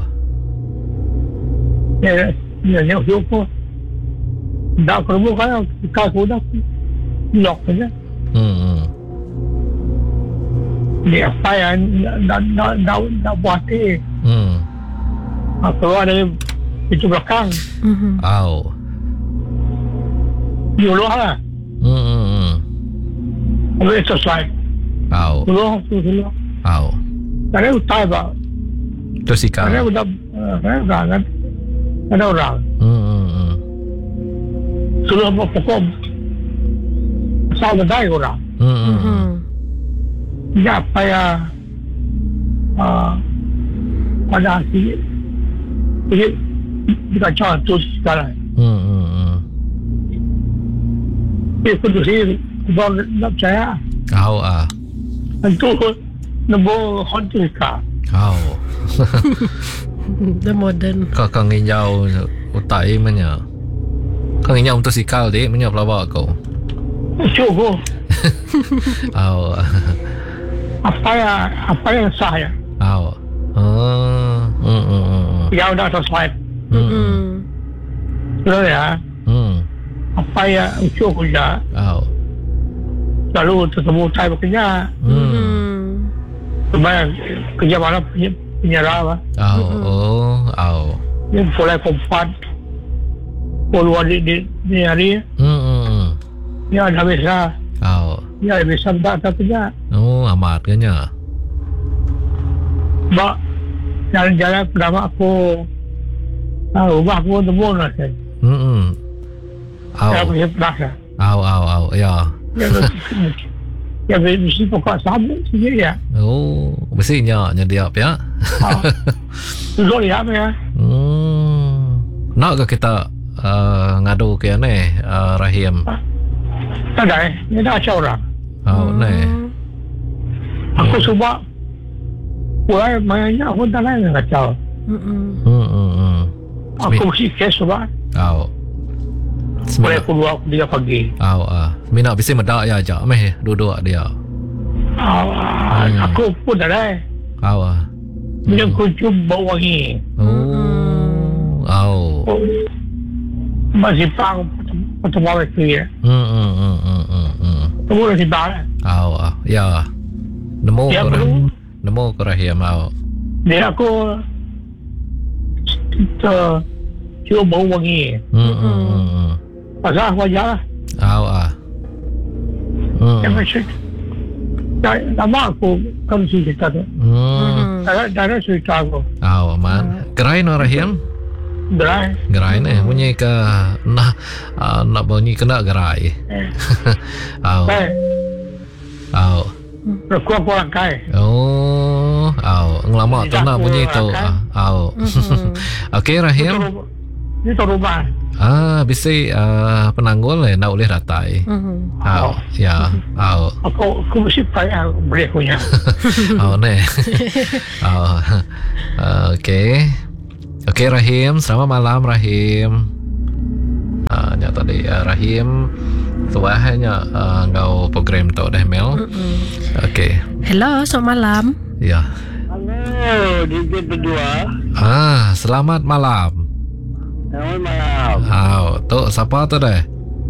Ya, ya, ya, ya, ya. Dah kerja kan, kalau dah lock saja.
Hmm.
Dia apa yang dah dah dah dah buat ni.
Hmm.
Keluar dari pintu belakang.
Mhm.
Oh.
Dulu lah.
Hmm.
Habis selesai.
Oh.
Dulu, dulu.
Oh.
Karena utai bah.
Tu sikap.
Karena udah, karena udah kan. Ada orang.
Hmm.
Dulu apa pokok. Asal berdaya orang.
Hmm.
Mhm.
Ya apa ya. Uh, pada si. Jadi, kita cakap tu sekarang.
Hmm. Hmm.
Dia kudu sih, kubang nak percaya.
Oh ah.
Itu nombor hantu kah?
Oh.
The modern.
Kau kau nginjau utai mana? Kau nginjau untuk sikal dek mana pelawak kau?
Cukup.
Oh.
Apa ya, apa yang sah ya?
Oh. Oh. Hmm. Hmm.
Yang dah selesai.
Mhm.
Betul ya.
Hmm.
Apa ya, cukup ya.
Oh.
Lalu ketemu saya bekerja.
Hmm.
Mhm.
Cuma kerja malam penyerah lah.
Oh. Oh. Oh.
Dia boleh kompat. Keluar di, di, di hari.
Hmm. Hmm.
Dia ada bisa.
Oh.
Dia ada bisa tak tak kerja.
Oh, amat kan ya?
Mak, jalan-jalan pertama aku. Ah, rumah aku temu lah.
Hmm.
Saya
Oh.
punya perasa.
Oh. Oh. Oh. Ya.
Ya, mesti pokok sabuk sendiri ya.
Oh, mestinya nyediap ya.
Duduk lihat ya.
Hmm. Nak ke kita uh, ngadu ke ni uh, Rahim?
Tak ada, ni dah ada orang.
Oh, ni.
Aku cuba, buat mainnya aku tak lain kacau.
Mhm.
Hmm. Hmm. Hmm.
Aku mesti kes cuba.
Oh.
Boleh keluar tiga pagi.
Oh, ah. Mina bisa medak ya aja meh duduk dia.
Ah, aku pun tak ada.
Oh. Ah.
Dia kucuk bau wangi.
Oh. Oh.
Masih pang pertemu itu ya.
Hmm. Hmm. Hmm. Hmm. Hmm. Hmm.
Kamu masih pang.
Oh. Ah. Ya. Nemu
Ya,
ko
belum.
Nemu ko Rahim. Oh.
Dia aku uh, cium bau wangi.
Hmm. Hmm. Hmm.
Pasal aku ajar lah.
Oh. Ah. Hmm.
Yang macam nama aku kan cerita tu.
Hmm.
Ada ada cerita aku.
Oh, man. Gerai no Rahim?
Gerai.
Gerai ni bunyi ke nah uh, nak bunyi kena gerai. Oh.
Baik.
Oh.
Berkuah kurang kai.
Oh. Au, ngelama tu nak bunyi tu. Au. Okey Rahim.
Itu rumah.
Ah, bisa uh, penanggul eh nak boleh datai. Au, ya. Au.
Aku aku mesti payah boleh punya.
Au ne. Au. Okey. Okey Rahim, selamat malam Rahim. Ah, nya tadi uh, Rahim suahnya uh, ngau program tu dah Mel. Okey.
Hello, selamat malam.
Ya.
Halo, D J berdua.
Ah, selamat malam.
Selamat malam.
Au, tu siapa tu dah?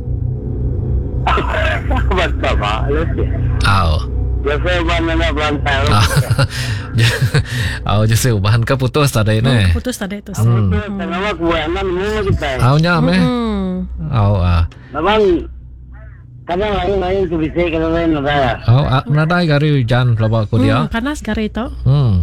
Betul Pak.
Au.
Biasa mana nak berantai.
Au, jadi ubahan ke putus tadi ni.
Putus tadi tu.
Hmm.
Nama kuat mana kita.
Au nya me. Au ah.
Memang kadang lain-lain tu bisa kadang lain ada.
Au, menadai gari hujan pelabak aku dia.
Panas gari tu.
Hmm.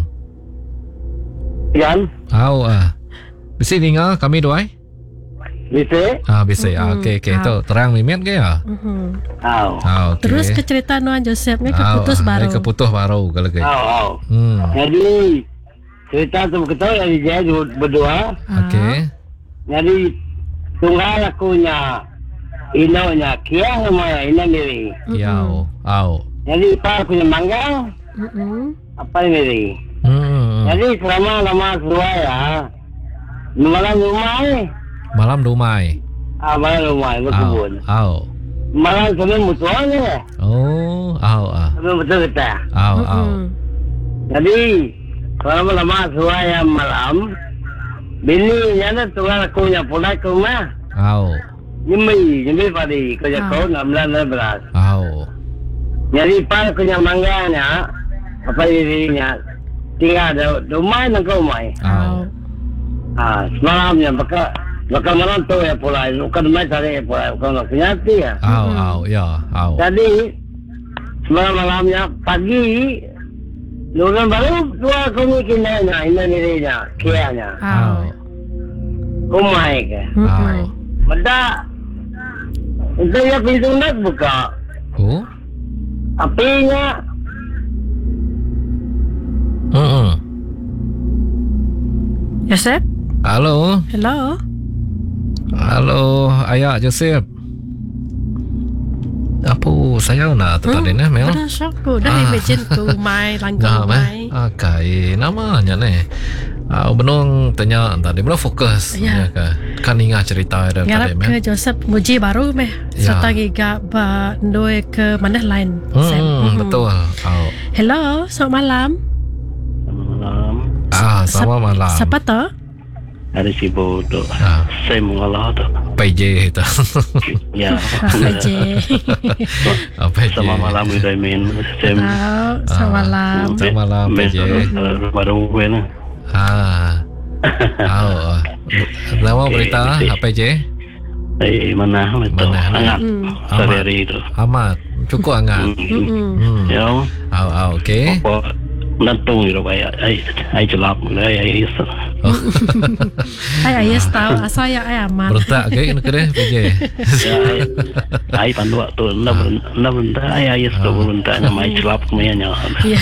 Jan?
Au ah. Bisa dengar kami dua?
Bisa?
Ah, bisa. Ah, okey okey. Tu terang mimet ke ya?
Au.
Ah, okey.
Terus ke cerita Nuan Joseph ni keputus baru.
Keputus baru kalau ke.
Au, au.
Hmm.
Jadi cerita tu kita yang dia berdua.
Okey.
Jadi tunggal akunya inonya kia sama ina miri.
Yau. Au.
Jadi pak punya mangga. Apa miri?
Hmm.
Jadi selama lama keluar ya. Malam rumah ni.
Malam dumai.
Ah, malam rumah berkebun.
Au.
Malam kami mutuan ni.
Oh, au ah.
Kami betul kita.
Au au.
Jadi selama lama keluar ya malam. Bini nyana tunggal akunya pulang ke rumah.
Au.
Nyemi, nyemi padi. Kerja kau enam belas enam belas.
Au.
Jadi pak akunya mangganya. Apa dirinya. Tinggal di rumah dan ke rumah.
Au.
Ah, semalamnya baka baka malam tu ya pula, bukan mai tadi pula, bukan nak kenyati ya.
Au au ya, au.
Jadi semalam malamnya pagi Lugan baru dua kami kinanya, ini dirinya, kianya.
Au.
Kumai ke.
Au.
Mada itu ya pintu nak buka.
Oh.
Apinya.
Hmm.
Joseph?
Halo.
Hello.
Halo, ayah Joseph. Apa saya nak tu tadi ni Mel?
Dah shock ku, dah imagine tu mai langkah
Dah
mai.
Okay, namanya ni. Ah, benung tanya tadi belum fokus ya ke. Kan ingat cerita ada tadi
Mel. Ke Joseph muji baru meh. Serta giga ba ndoi ke mana lain.
Hmm, betul. Oh.
Hello, selamat malam.
Malam.
Ah, selamat malam.
Siapa tu?
Ada si bodoh. Ah. Saya mengalah tu.
P J itu.
Ya.
P J.
Apa P J?
Selamat malam Ibrahim.
Selamat malam.
Selamat malam P J.
Baru bukan.
Ah. Oh. Lama berita apa J?
Eh mana betul. Hangat. Sehari itu.
Amat. Cukup hangat.
Hmm. Ya.
Oh, oh, okey.
Nantung itu ayah, ayah celap, ayah ayah yes.
Ayah yes tahu, asal ayah ayah amat.
Berontak ke ini kere P J?
Ayah pandu waktu, nak nak berontak ayah yes tu berontaknya, ayah celap kemudiannya.
Ya.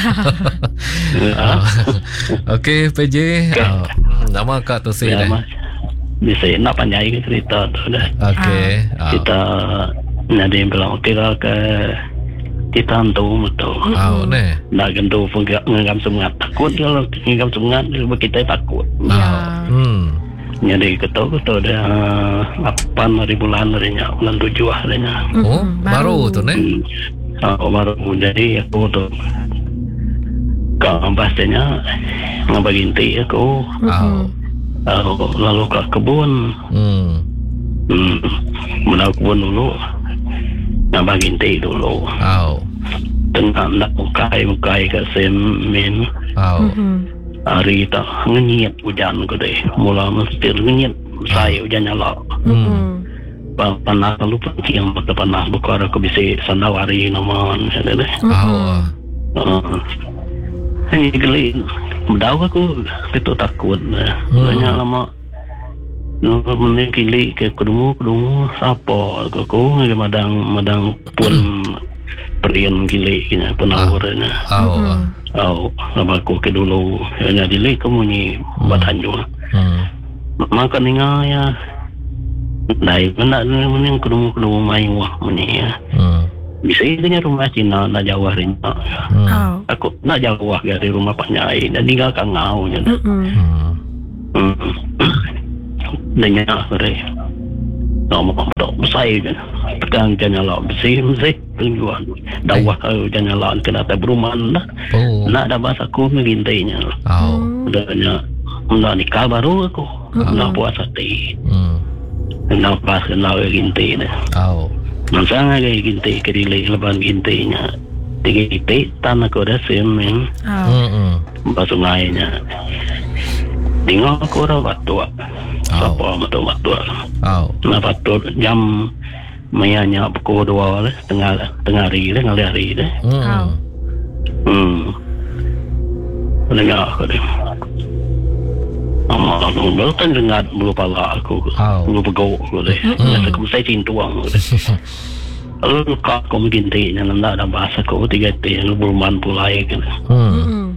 Okey P J, nama kak tu sih deh.
Bisa nak panjang cerita tu dah.
Okey.
Kita nanti bilang okey lah ke. Kita hantu betul.
Oh, ne.
Nak gentu pun ngam semangat takut kalau ngam semangat kita takut.
Ya. Hmm.
Jadi ketau ketau dah lapan hari bulan harinya bulan tujuh harinya.
Oh, baru tu ne.
Oh, baru jadi aku tu. Kau pastinya ngabagi inti aku. Oh. Lalu ke kebun. Hmm. Hmm. Menau kebun dulu. Nak bagi inti dulu.
Oh.
Tengah nak bukai bukai ke semen.
Oh.
Hari tak ngenyit hujan ko deh. Mula mesti ngenyit saya hujan nyala. Hmm. Panas lalu pergi yang pakai panas buka aku bisa sandawari naman ada deh.
Oh.
Uh, Hei geli. Mendau aku itu takut. Banyak lama. Nunggu menik kili ke kedungu kedungu siapa aku aku ke madang madang pun perian kili kena penawurnya.
Oh.
Oh, nama aku ke dulu hanya dilek kamu ni batan juga.
Hmm.
Maka ninga ya. Dai mana ni kudu-kudu mai wah meni ya.
Hmm.
Bisa dengan rumah Cina nak jauh rin.
Hmm.
Oh.
Aku nak jauh dari rumah Pak Nyai dan tinggal kat ngau je.
Hmm.
Hmm. Dengan aku deh. Nama dok besar je. Pegang jangan lah bersih bersih tujuan. Dawah kalau jangan lah kena tak berumahan lah.
Oh.
Nak dah bahasa aku mengintainya.
Oh.
Udahnya, nak nikah baru aku. Nak puasa ti.
Hmm.
Nak pas kenal gintai dah.
Oh.
Masa ngagai gintai kedilai leban gintainya. Tiga gintai tanah aku dah semen.
Oh.
Hmm.
Basuh ngainya. Tinggal aku dah batu. Siapa batu batu.
Oh.
Nak batu jam mayanya pukul dua lah, tengah tengah hari lah, ngali hari lah.
Hmm.
Hmm. Dengar aku deh. Amal aku baru kan dengar bulu pala aku, bulu pegau aku deh. Masa aku saya cintuang aku deh. Lalu kak aku mungkin teh, yang nak ada bahasa aku tiga teh, yang bulu man pulai kan.
Hmm.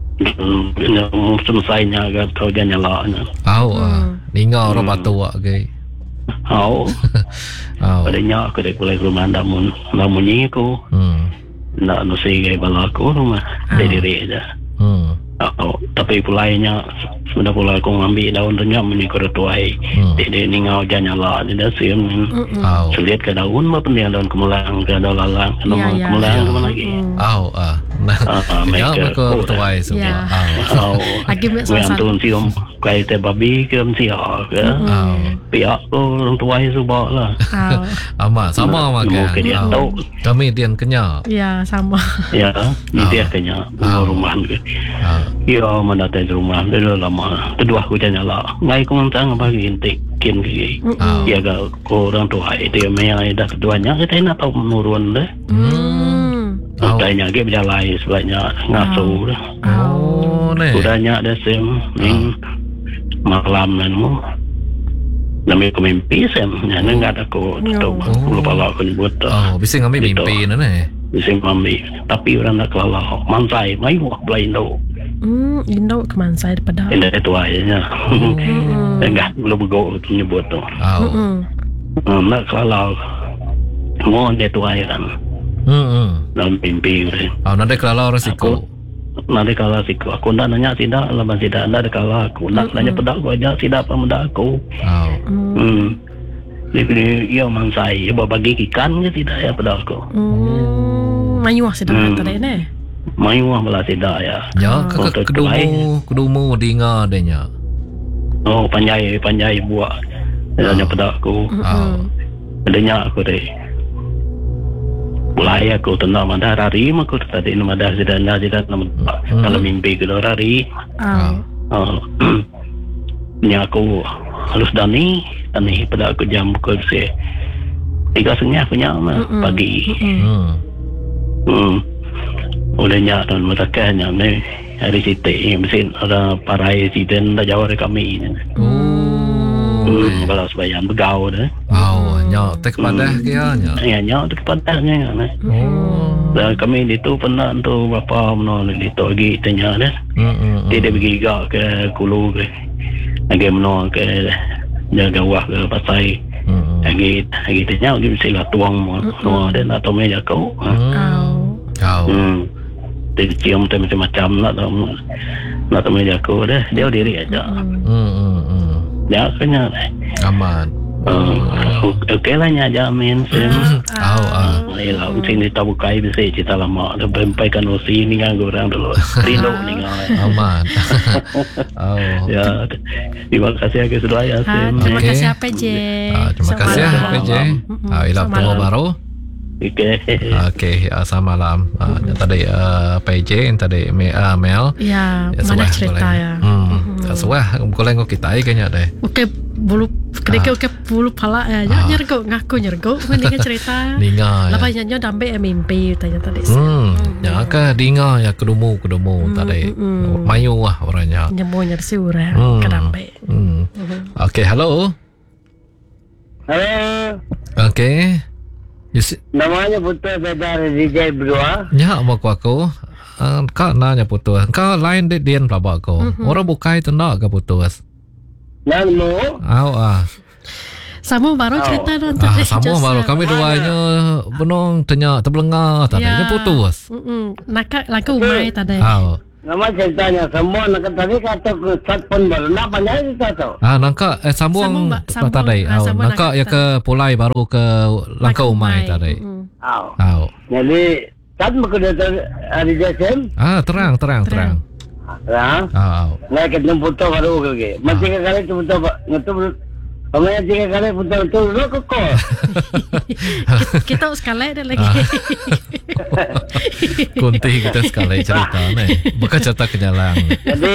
Yang selesainya agak kau jangan nyala.
Oh. Ninga orang batu wak ke.
Oh.
Oh.
Padanya aku dah kulai rumah namun namun ni aku.
Hmm.
Nak nusi gay balaku rumah dari reja.
Hmm.
Oh, tapi pulainya sudah pulai aku ambil daun renyap menikor tuai. Dia ningau jangan nyala dia siam.
Oh.
Selihat ke daun apa penting daun kemulang ke daun lalang ke daun kemulang ke mana lagi.
Oh ah. Nah. Ya aku tuai semua.
Oh.
Lagi mek
Yang
sasan.
tu siam kai te babi ke mesti ah ke.
Oh.
Pihak tu orang tuai subak lah.
Oh.
Ama sama sama kan.
Dia tahu.
Kami dian kenya.
Ya, sama.
Ya, ni dia kenya rumah ke. Ya, mana ada rumah dah lama. Kedua aku jangan nyala. Ngai kau mentang bagi intik kin ke. Ya ga orang tua itu yang mai dah keduanya kita nak tahu menurun dah.
Hmm.
Udahnya dia berjalan sebanyak ngasuh dah.
Oh, ne.
Udahnya ada sem ning malam nemu. Nama aku mimpi sem, yang enggak ada aku tahu. Lupa lah aku nyebut.
Oh, bisa ngambil mimpi ni ne.
Bisa ngambil, tapi orang nak kelalak. Mansai, mai wak belain tu.
Hmm, Indo ke Mansai daripada.
Ini itu aja. Enggak, belum bergau tu nyebut tu.
Oh.
Nak kelalak. Mohon dia tu aja kan.
Hmm.
Dalam mimpi.
Oh, nanti kalau resiko.
Nanti kalau siku aku nak nanya tidak, lepas tidak ada kalau aku nak nanya pedak aku aja tidak apa mudah aku.
Oh.
Hmm. Jadi ia mansai, ia bagi ikan ke tidak ya pedak aku.
Hmm. Mayuah sedang kata dia ni.
Mayuah malah tidak ya.
Ya, kakak kedumu, kedumu dengar adanya.
Oh, panjai, panjai buat. Nanya pedak aku.
Oh.
Adanya aku deh. Mulai aku tenang mana hari aku tadi nama dah sudah dah sudah dalam mimpi ke hari. Oh. Ni aku halus dani, dani pada aku jam pukul se. Tiga setengah punya pagi. Hmm. Hmm. Olehnya dan mereka ni hari situ mesin ada parai situ dah jauh dari kami. Hmm. Kalau sebayang begau dah.
Oh, nyok tek padah kia nyok.
Ya nyok tek padahnya. Oh. Dan kami itu pernah tu bapa menol itu lagi tanya dah. Hmm. Dia dia pergi gak ke Kulu ke. Lagi menol ke jaga wah ke pasai. Hmm. Lagi lagi tanya lagi mesti lah tuang semua dan atau meja kau.
Oh.
Oh.
Hmm. Dia cium macam-macam nak tahu nak tahu meja kau dah. Dia diri aja.
Hmm.
Ya kena
aman.
Uh, Okey lah nya jamin sim.
Oh ah.
Ialah mungkin kita bukai bisa cerita lama dah bempaikan osi ni kan orang dulu. Rindu ni kan.
Aman. Oh.
Ya. Terima kasih ke sudah ya sim.
Terima kasih apa je.
Terima kasih ya P J. Ah, ilah temu baru.
Okey.
Okey, selamat malam. Uh, tadi uh, P J, tadi uh, Mel.
Ya, ya mana cerita ya.
Hmm. Sesuai, boleh kau kita kayaknya deh.
Okey, bulu kedek okey bulu pala ya. Ya nyergo ngaku nyergo mendingan cerita.
Dinga.
Lepas nyanyo dambe mimpi tanya tadi.
Hmm. Ya ke dinga ya kedumu kedumu tadi. Mayu lah orangnya.
Nyemo nyersi ura ke dambe.
Hmm. Okey, halo.
Halo.
Okey.
Yes. Namanya Putra dari D J berdua.
Ya, mau aku aku. uh, kau nanya putus. Kau lain di dian pelabak kau. Mm-hmm. Orang bukai tu nak ke putus?
Namo.
Aw ah.
Sama baru cerita oh.
Ah, sama baru kami duanya benong tanya terbelengah tak ada putus.
Hmm. Nak nak umai tak ada.
Aw.
Nama ceritanya semua nak tadi kata kat pun baru nak panjang kita tu.
Ah nangka eh sambung tak ada. Aw nangka ya ke pulai baru ke langkah umai tak ada.
Aw.
Aw.
Jadi kan bekerja hari Desember.
Ah terang terang terang.
Terang.
Aw.
Nak ke jemput baru ke. Masih kali jemput ngetu Pemaya tiga kali putar-putar dulu ke kau?
Kita sekali ada lagi.
Kunti kita sekali cerita ni. Bukan cerita kenyalang.
Jadi,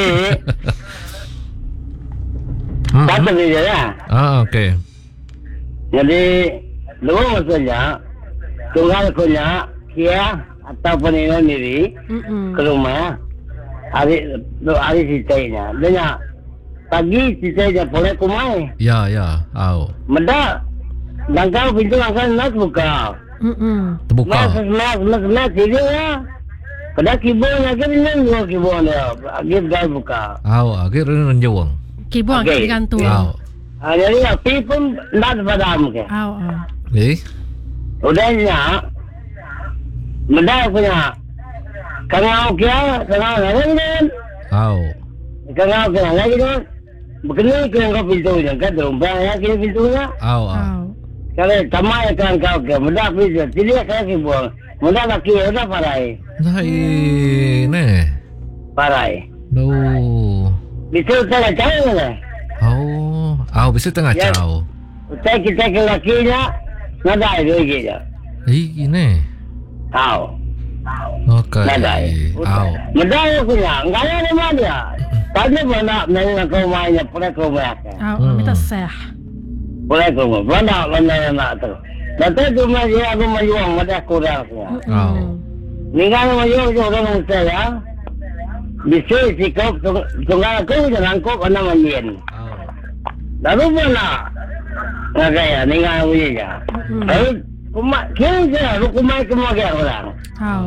kata dia ya.
Ah, okey.
Jadi, dulu maksudnya, tunggal kunya, kia ataupun ini diri ke rumah. Hari hari sisanya, dia pagi sisanya boleh kumai.
Ya, ya. Aw.
Mendak. Langkau pintu akan nak buka.
Hmm.
Terbuka.
Mas, mas, mas, mas, ini ya. Pada kibon lagi ni dua kibon ya. Agak dah buka.
Aw, agak renjong.
Kibon agak digantung.
Aw.
Ah, jadi api pun nak padam ke.
Aw, aw.
Eh?
Udahnya, mendak punya. Kangau kia, kangau lagi kan.
Aw.
Kangau kia lagi kan. Begini kena kau pintunya kan terumpah ya kena pintunya.
Aw, aw.
Kalau tamai kan kau ke, mudah pintu. Tidak kena kibuang. Mudah laki mudah parai.
Nai, ne.
Parai.
No.
Bisa tengah jauh lah.
Oh, aw bisa tengah jauh.
Kita kita ke lakinya, nadai dulu kita.
Eh, ne.
Tahu.
Okey.
Nadai.
Aw.
Nadai punya, enggak ada mana dia. Tadi mana nak kau mainnya, pernah kau main.
Aw, minta sah.
Boleh kau, mana mana nak tu. Nanti tu macam aku majuang, macam kurang semua.
Aw.
Ninggal majuang je orang mesti ya. Bisa sikap tunggal aku jangan kau kena manjin.
Aw.
Lalu mana? Nak ya, ninggal punya ya. Lalu kumat, kira je, lu kumat semua kira orang.
Aw.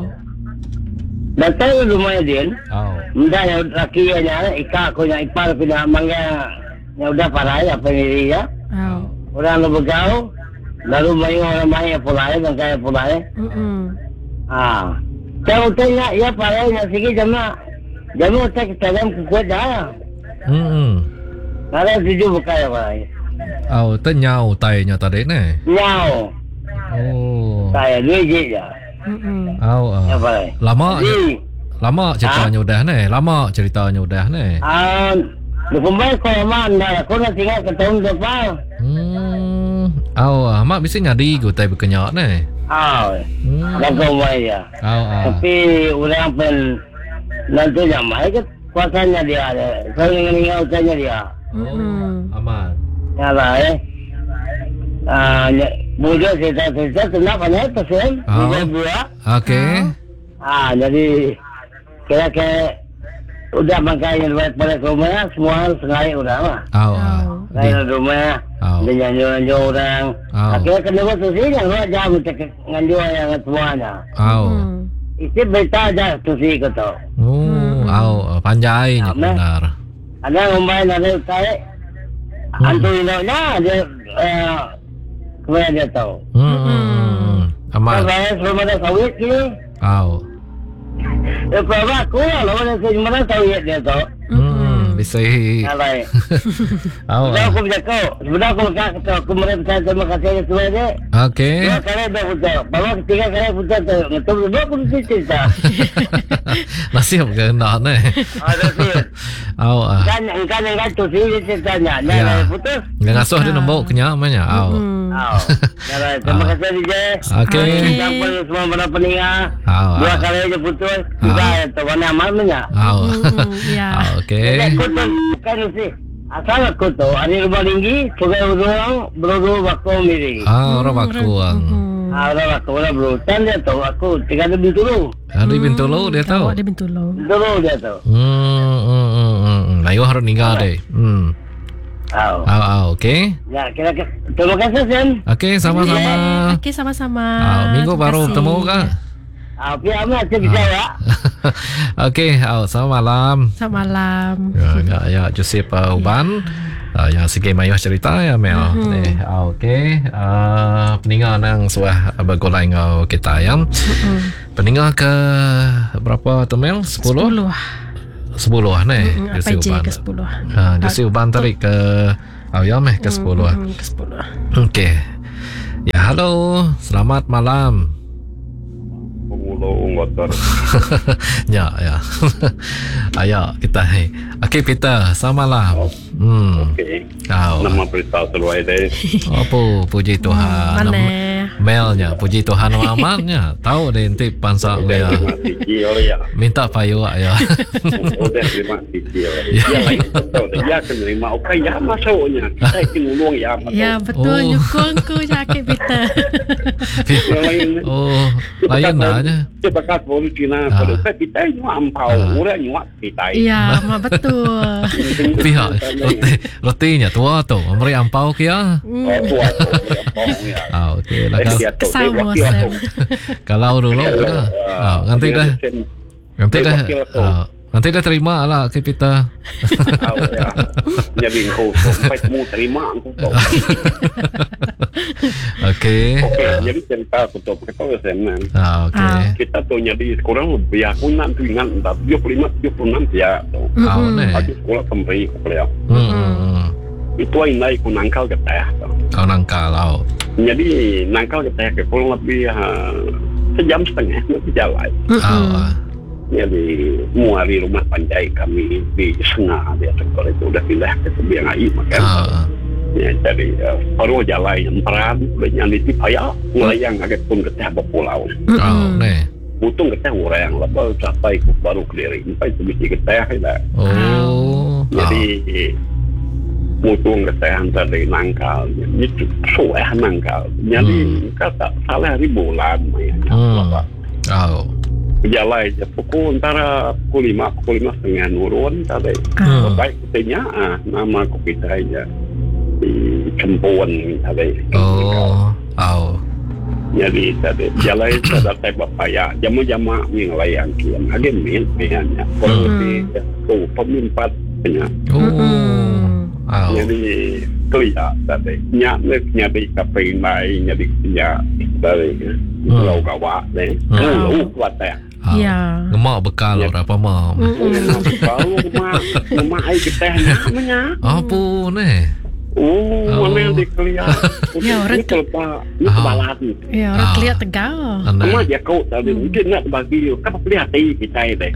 Datang rumah dia.
Aw.
Mudah yang laki nya ika ko nya ipar pina mangga nya udah parai apa ini ya.
Aw.
Orang lu begau lalu mayu orang mayu pulai bangkai pulai.
Hmm.
Ah. Tahu tanya ya parai nya sigi jama. Jama tak dalam kuat dah.
Hmm.
Kalau tuju buka ya parai.
Aw, tenyau tainya tadi ne.
Nyau.
Oh.
Saya dua je ya.
Hmm.
Aw, aw.
Ya parai.
Lama je.
Jadi,
Lama ceritanya udah ne. Lama ceritanya udah ne.
ah, dukumbai ko man dah. Ko nak tinggal ke tahun depan.
Hmm. Aw, mak bisa ngadi gutai berkenyak ne.
Ah.
Hmm.
Dah kau mai ya.
Aw, aw.
Tapi orang pun nanti jamai ke kuasanya dia ada. Saya ingin ingat kuasanya dia.
Hmm.
Aman.
Ya lah eh. Ah, mudah cerita cerita tentang banyak persen.
Oh.
Dua dua.
Okey.
Ah, jadi kira-kira udah makanya buat pada rumah semua sengaja udah mah.
Aw, aw.
Saya rumah.
Oh.
Dia nyanyi-nyanyi orang.
Oh.
Akhirnya kena buat tu sih yang luar jam nganju yang semuanya.
Aw.
Itu berita aja tu sih kata.
Oh, aw, panjainya benar.
Ada rumah ada tarik. Antu ini dia eh kemudian dia tahu.
Hmm. Aman.
Saya sebelum ada sawit ni.
Aw.
Eh, berapa aku lah, lalu ada sejumlah sawit dia tahu.
Hmm, bisa.
Alai.
Aw.
Dah aku bercakap, sebenarnya aku bercakap, aku merasa terima kasih semua dia.
Okey.
Dua kali dah putar, baru ketiga kali putar tu, ngetuk dua aku mesti cerita.
Nasib ke nak ne.
Ada sih.
Aw. ah.
Kan, kan yang tu sih dia ceritanya,
Ya.
jangan putus.
Nggak ngasuh dia nombor kenyak mana. Aw.
Oh, terima kasih D J.
Okey.
Sampai semua para pendengar.
Aw.
Dua kali aja putus, sudah tu mana amalnya.
Aw.
Ya.
Okey.
Jadi aku tu kan sih. Asal aku tu ada rumah tinggi, sebagai orang beruruh waktu miri.
Ah, orang bakuang.
Ah, orang aku orang berurutan dia tahu aku tiga ada bintu lu.
Ada pintu lo dia tahu.
Ada pintu lo.
Dulu dia tahu.
Hmm, hmm, hmm, hmm. Layu harus ninggal deh. Hmm.
Tahu.
Aw, aw, okey.
Ya, kira-kira terima kasih Sen.
Okey, sama-sama.
Okey, sama-sama.
Ah, minggu
Terima
baru
kasih.
bertemu kah?
Ah, biar amat saya percaya.
Okey, oh, selamat malam.
Selamat malam.
Ya, ya, ya Joseph uh, Uban. Uh, yang sikit mayuh cerita ya Mel. Mm-hmm. Eh, okey. Uh, peninggal nang suah bergolai ngau kita ayam. Mm-hmm. Peninggal ke berapa tu Mel? sepuluh.
sepuluh.
sepuluh ni.
Mm-hmm. Joseph Uban. Ke sepuluh.
Ha, uh, Joseph Uban tarik ke ayam eh ke sepuluh.
Mm-hmm. Ke sepuluh.
Okey. Ya, halo. Selamat malam.
Pengulo motor.
Ya, ya. Ayo kita. Okey Peter, selamat malam.
Oh.
Hmm.
Okey.
Oh.
Nama berita seluai deh.
Apa puji Tuhan.
Mana?
Melnya puji Tuhan amatnya. Tahu deh nanti pansak dia.
Ya.
Minta payu ya.
Oh, dah terima kasih. Ya, lain betul. Dia akan terima. Okey, ya masuknya. Kita akan ulung ya.
Ya, betul.
Oh.
Nyukung ku sakit Peter.
Oh, lain aja.
Dia bakal boleh kena pada kita nyuak ampau, orang nyuak kita.
Ya, mak betul.
Pihak roti rotinya tua tu, memberi ampau kia.
Oh, tua tu, ampau ya.
Ah, okey lah.
Kesama Sam.
Kalau dulu dah. Ah, nanti dah. Nanti dah. Ah, nanti dah terima lah kita.
Tahu ya. Jadi kau sampai semua terima aku tahu.
Okey.
Okey, jadi cerita aku tahu kita sana.
Ah, okey.
Kita tu jadi sekarang lebih aku nak tu ingat entah tujuh puluh lima tujuh puluh enam ya.
Ah, ni.
Aku sekolah kembali ke kuliah.
Hmm.
Itu yang naik aku nangkal ke teh.
Kau nangkal tau.
Jadi nangkal ke teh ke kurang lebih uh, sejam setengah nanti jalan.
Ah.
Jadi muari rumah panjai kami di Sengah dia sekolah itu udah pindah ke Sebiang Ai makan.
Ah.
Ya, jadi uh, baru jalan yang peran yang di payah mulai yang agak pun ke teh berpulau.
Oh, ni.
Butung ke teh orang lepas sampai ke baru keliling sampai sebiji ke teh dah.
Oh.
Jadi mutung ke teh dari nangkal itu suah nangkal. Jadi kata salah hari bulan mainnya.
Oh.
Jalan je pukul antara pukul lima pukul lima setengah nurun tadi.
Hmm.
Baik katanya ah nama aku kita aja di Cempuan tadi.
Oh. Oh.
Jadi tadi jalan ada teh bapaya jamu-jamu yang layan kian agak min piannya. Kalau lebih tu pemimpat punya.
Oh. Oh.
Jadi kelia tadi nyak nek nyadi kape mai nyadi nyak dari pulau Kawak deh. Pulau kuat teh.
Ya.
Ngemak bekal orang apa mak.
Kalau mak mak ai kita namanya.
Apa ni?
Oh, mana yang dikelihat?
Ya, orang
tu pak, ni kebalan.
Ya, orang kelihat tegal.
Cuma dia kau tadi mungkin nak bagi, kan pelihara hati kita ini.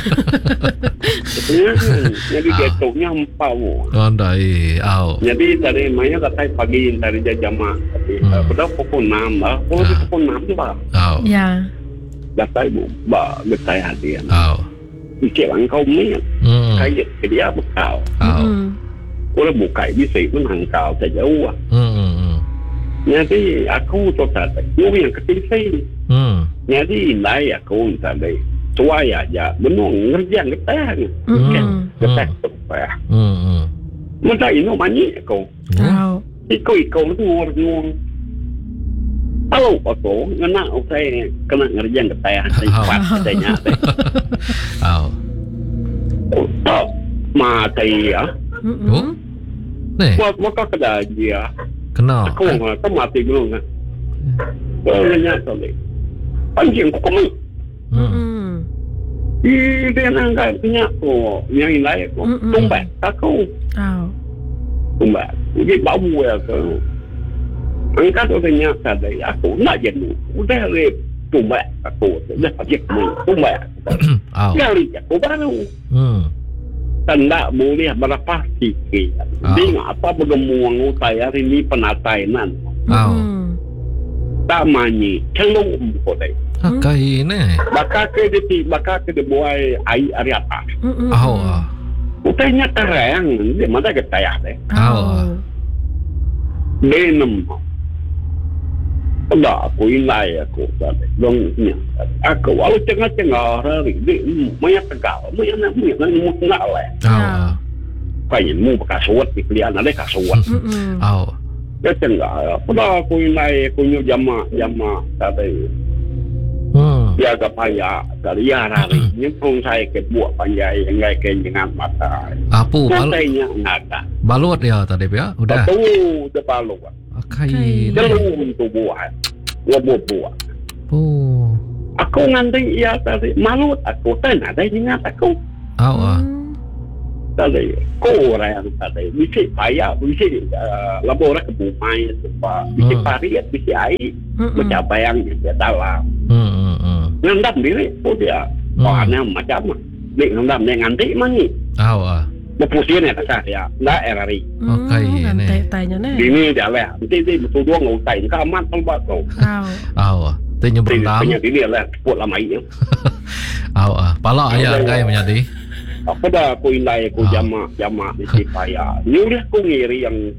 Jadi dia tuknya empau.
Andai, au.
Jadi tadi mainnya kata pagi dari jam pada pukul enam lah, pukul pukul enam tu pak.
Au.
Ya.
Kata ibu, bah getai hati.
Au.
Ikut langkau ni, kayak dia bekal.
Au.
Orang buka bisa menangkal sejauh.
Hmm.
Jadi aku tu tadi, yang yang ketiga.
Hmm.
Jadi nai aku tadi, tua ya aja, benar ngerjain kita ni,
Hmm.
kita supaya.
Hmm.
Masa ini mana aku?
Tahu.
Iko iko tu orang orang. Kalau aku ngena saya kena ngerjain kita ya, cepat katanya.
Au.
Tak mati ya.
Oh. Ni.
Buat maka kena dia.
Kena.
Aku aku mati dulu kan. Kalau nanya tadi, anjing kau kemana?
Hmm.
Ih, dia nangkai punya aku, yang lain aku, tumbak aku,
Tahu.
tumbak. Jadi bau ya aku. Angkat tu tanya tadi, aku nak jadi, udah le tumbak aku, dah pagi aku tumbak.
Au.
Kali aku baru.
Hmm.
Tanda boleh berapa sikit. Dia apa bergemuang utai hari ni penatainan.
Au.
Tak mani, celung kodai.
Akai ni.
Bakal ke dia, bakal ke dia buat air hari atas.
Au.
Utainya terang, dia mana ketayah deh.
Au.
Dia nem. Tak, aku ilai aku tadi. Dongnya. Aku walau tengah-tengah hari, dia banyak tegal, banyak nak banyak nak nak lah.
Au.
Kayak mu bekas suat di pilihan ada kasuat.
Au.
Dia tengah. Pada aku ilai, aku nyu jama jama tadi.
Hmm.
dia ke payah dari hari nyempung saya ke buat panjai enggak ke dengan mata
apa
matanya nada
balut ya tadi ya udah
tu de balut
akai
belum tu buat gua buat
oh
aku nganti ya tadi malut aku tan ada ingat aku
au ah
tadi orang tadi bisa payah bisa labor ke bumai sebab bisa pariat bisa air macam bayang dia dalam ngendam diri pun dia bahannya macam ni ngendam dia nganti mani
au ah
berpusing ya kasar ya nggak erari
okay
nganti tanya nih
ini dia lah nanti dia betul dua ngutai kamat tempat tu
au
au ah tanya berendam
tanya ini lah buat lama ini
au ah pala ayah gai menjadi
apa dah aku ilai aku jamak jamak di Sipaya ni udah aku ngiri yang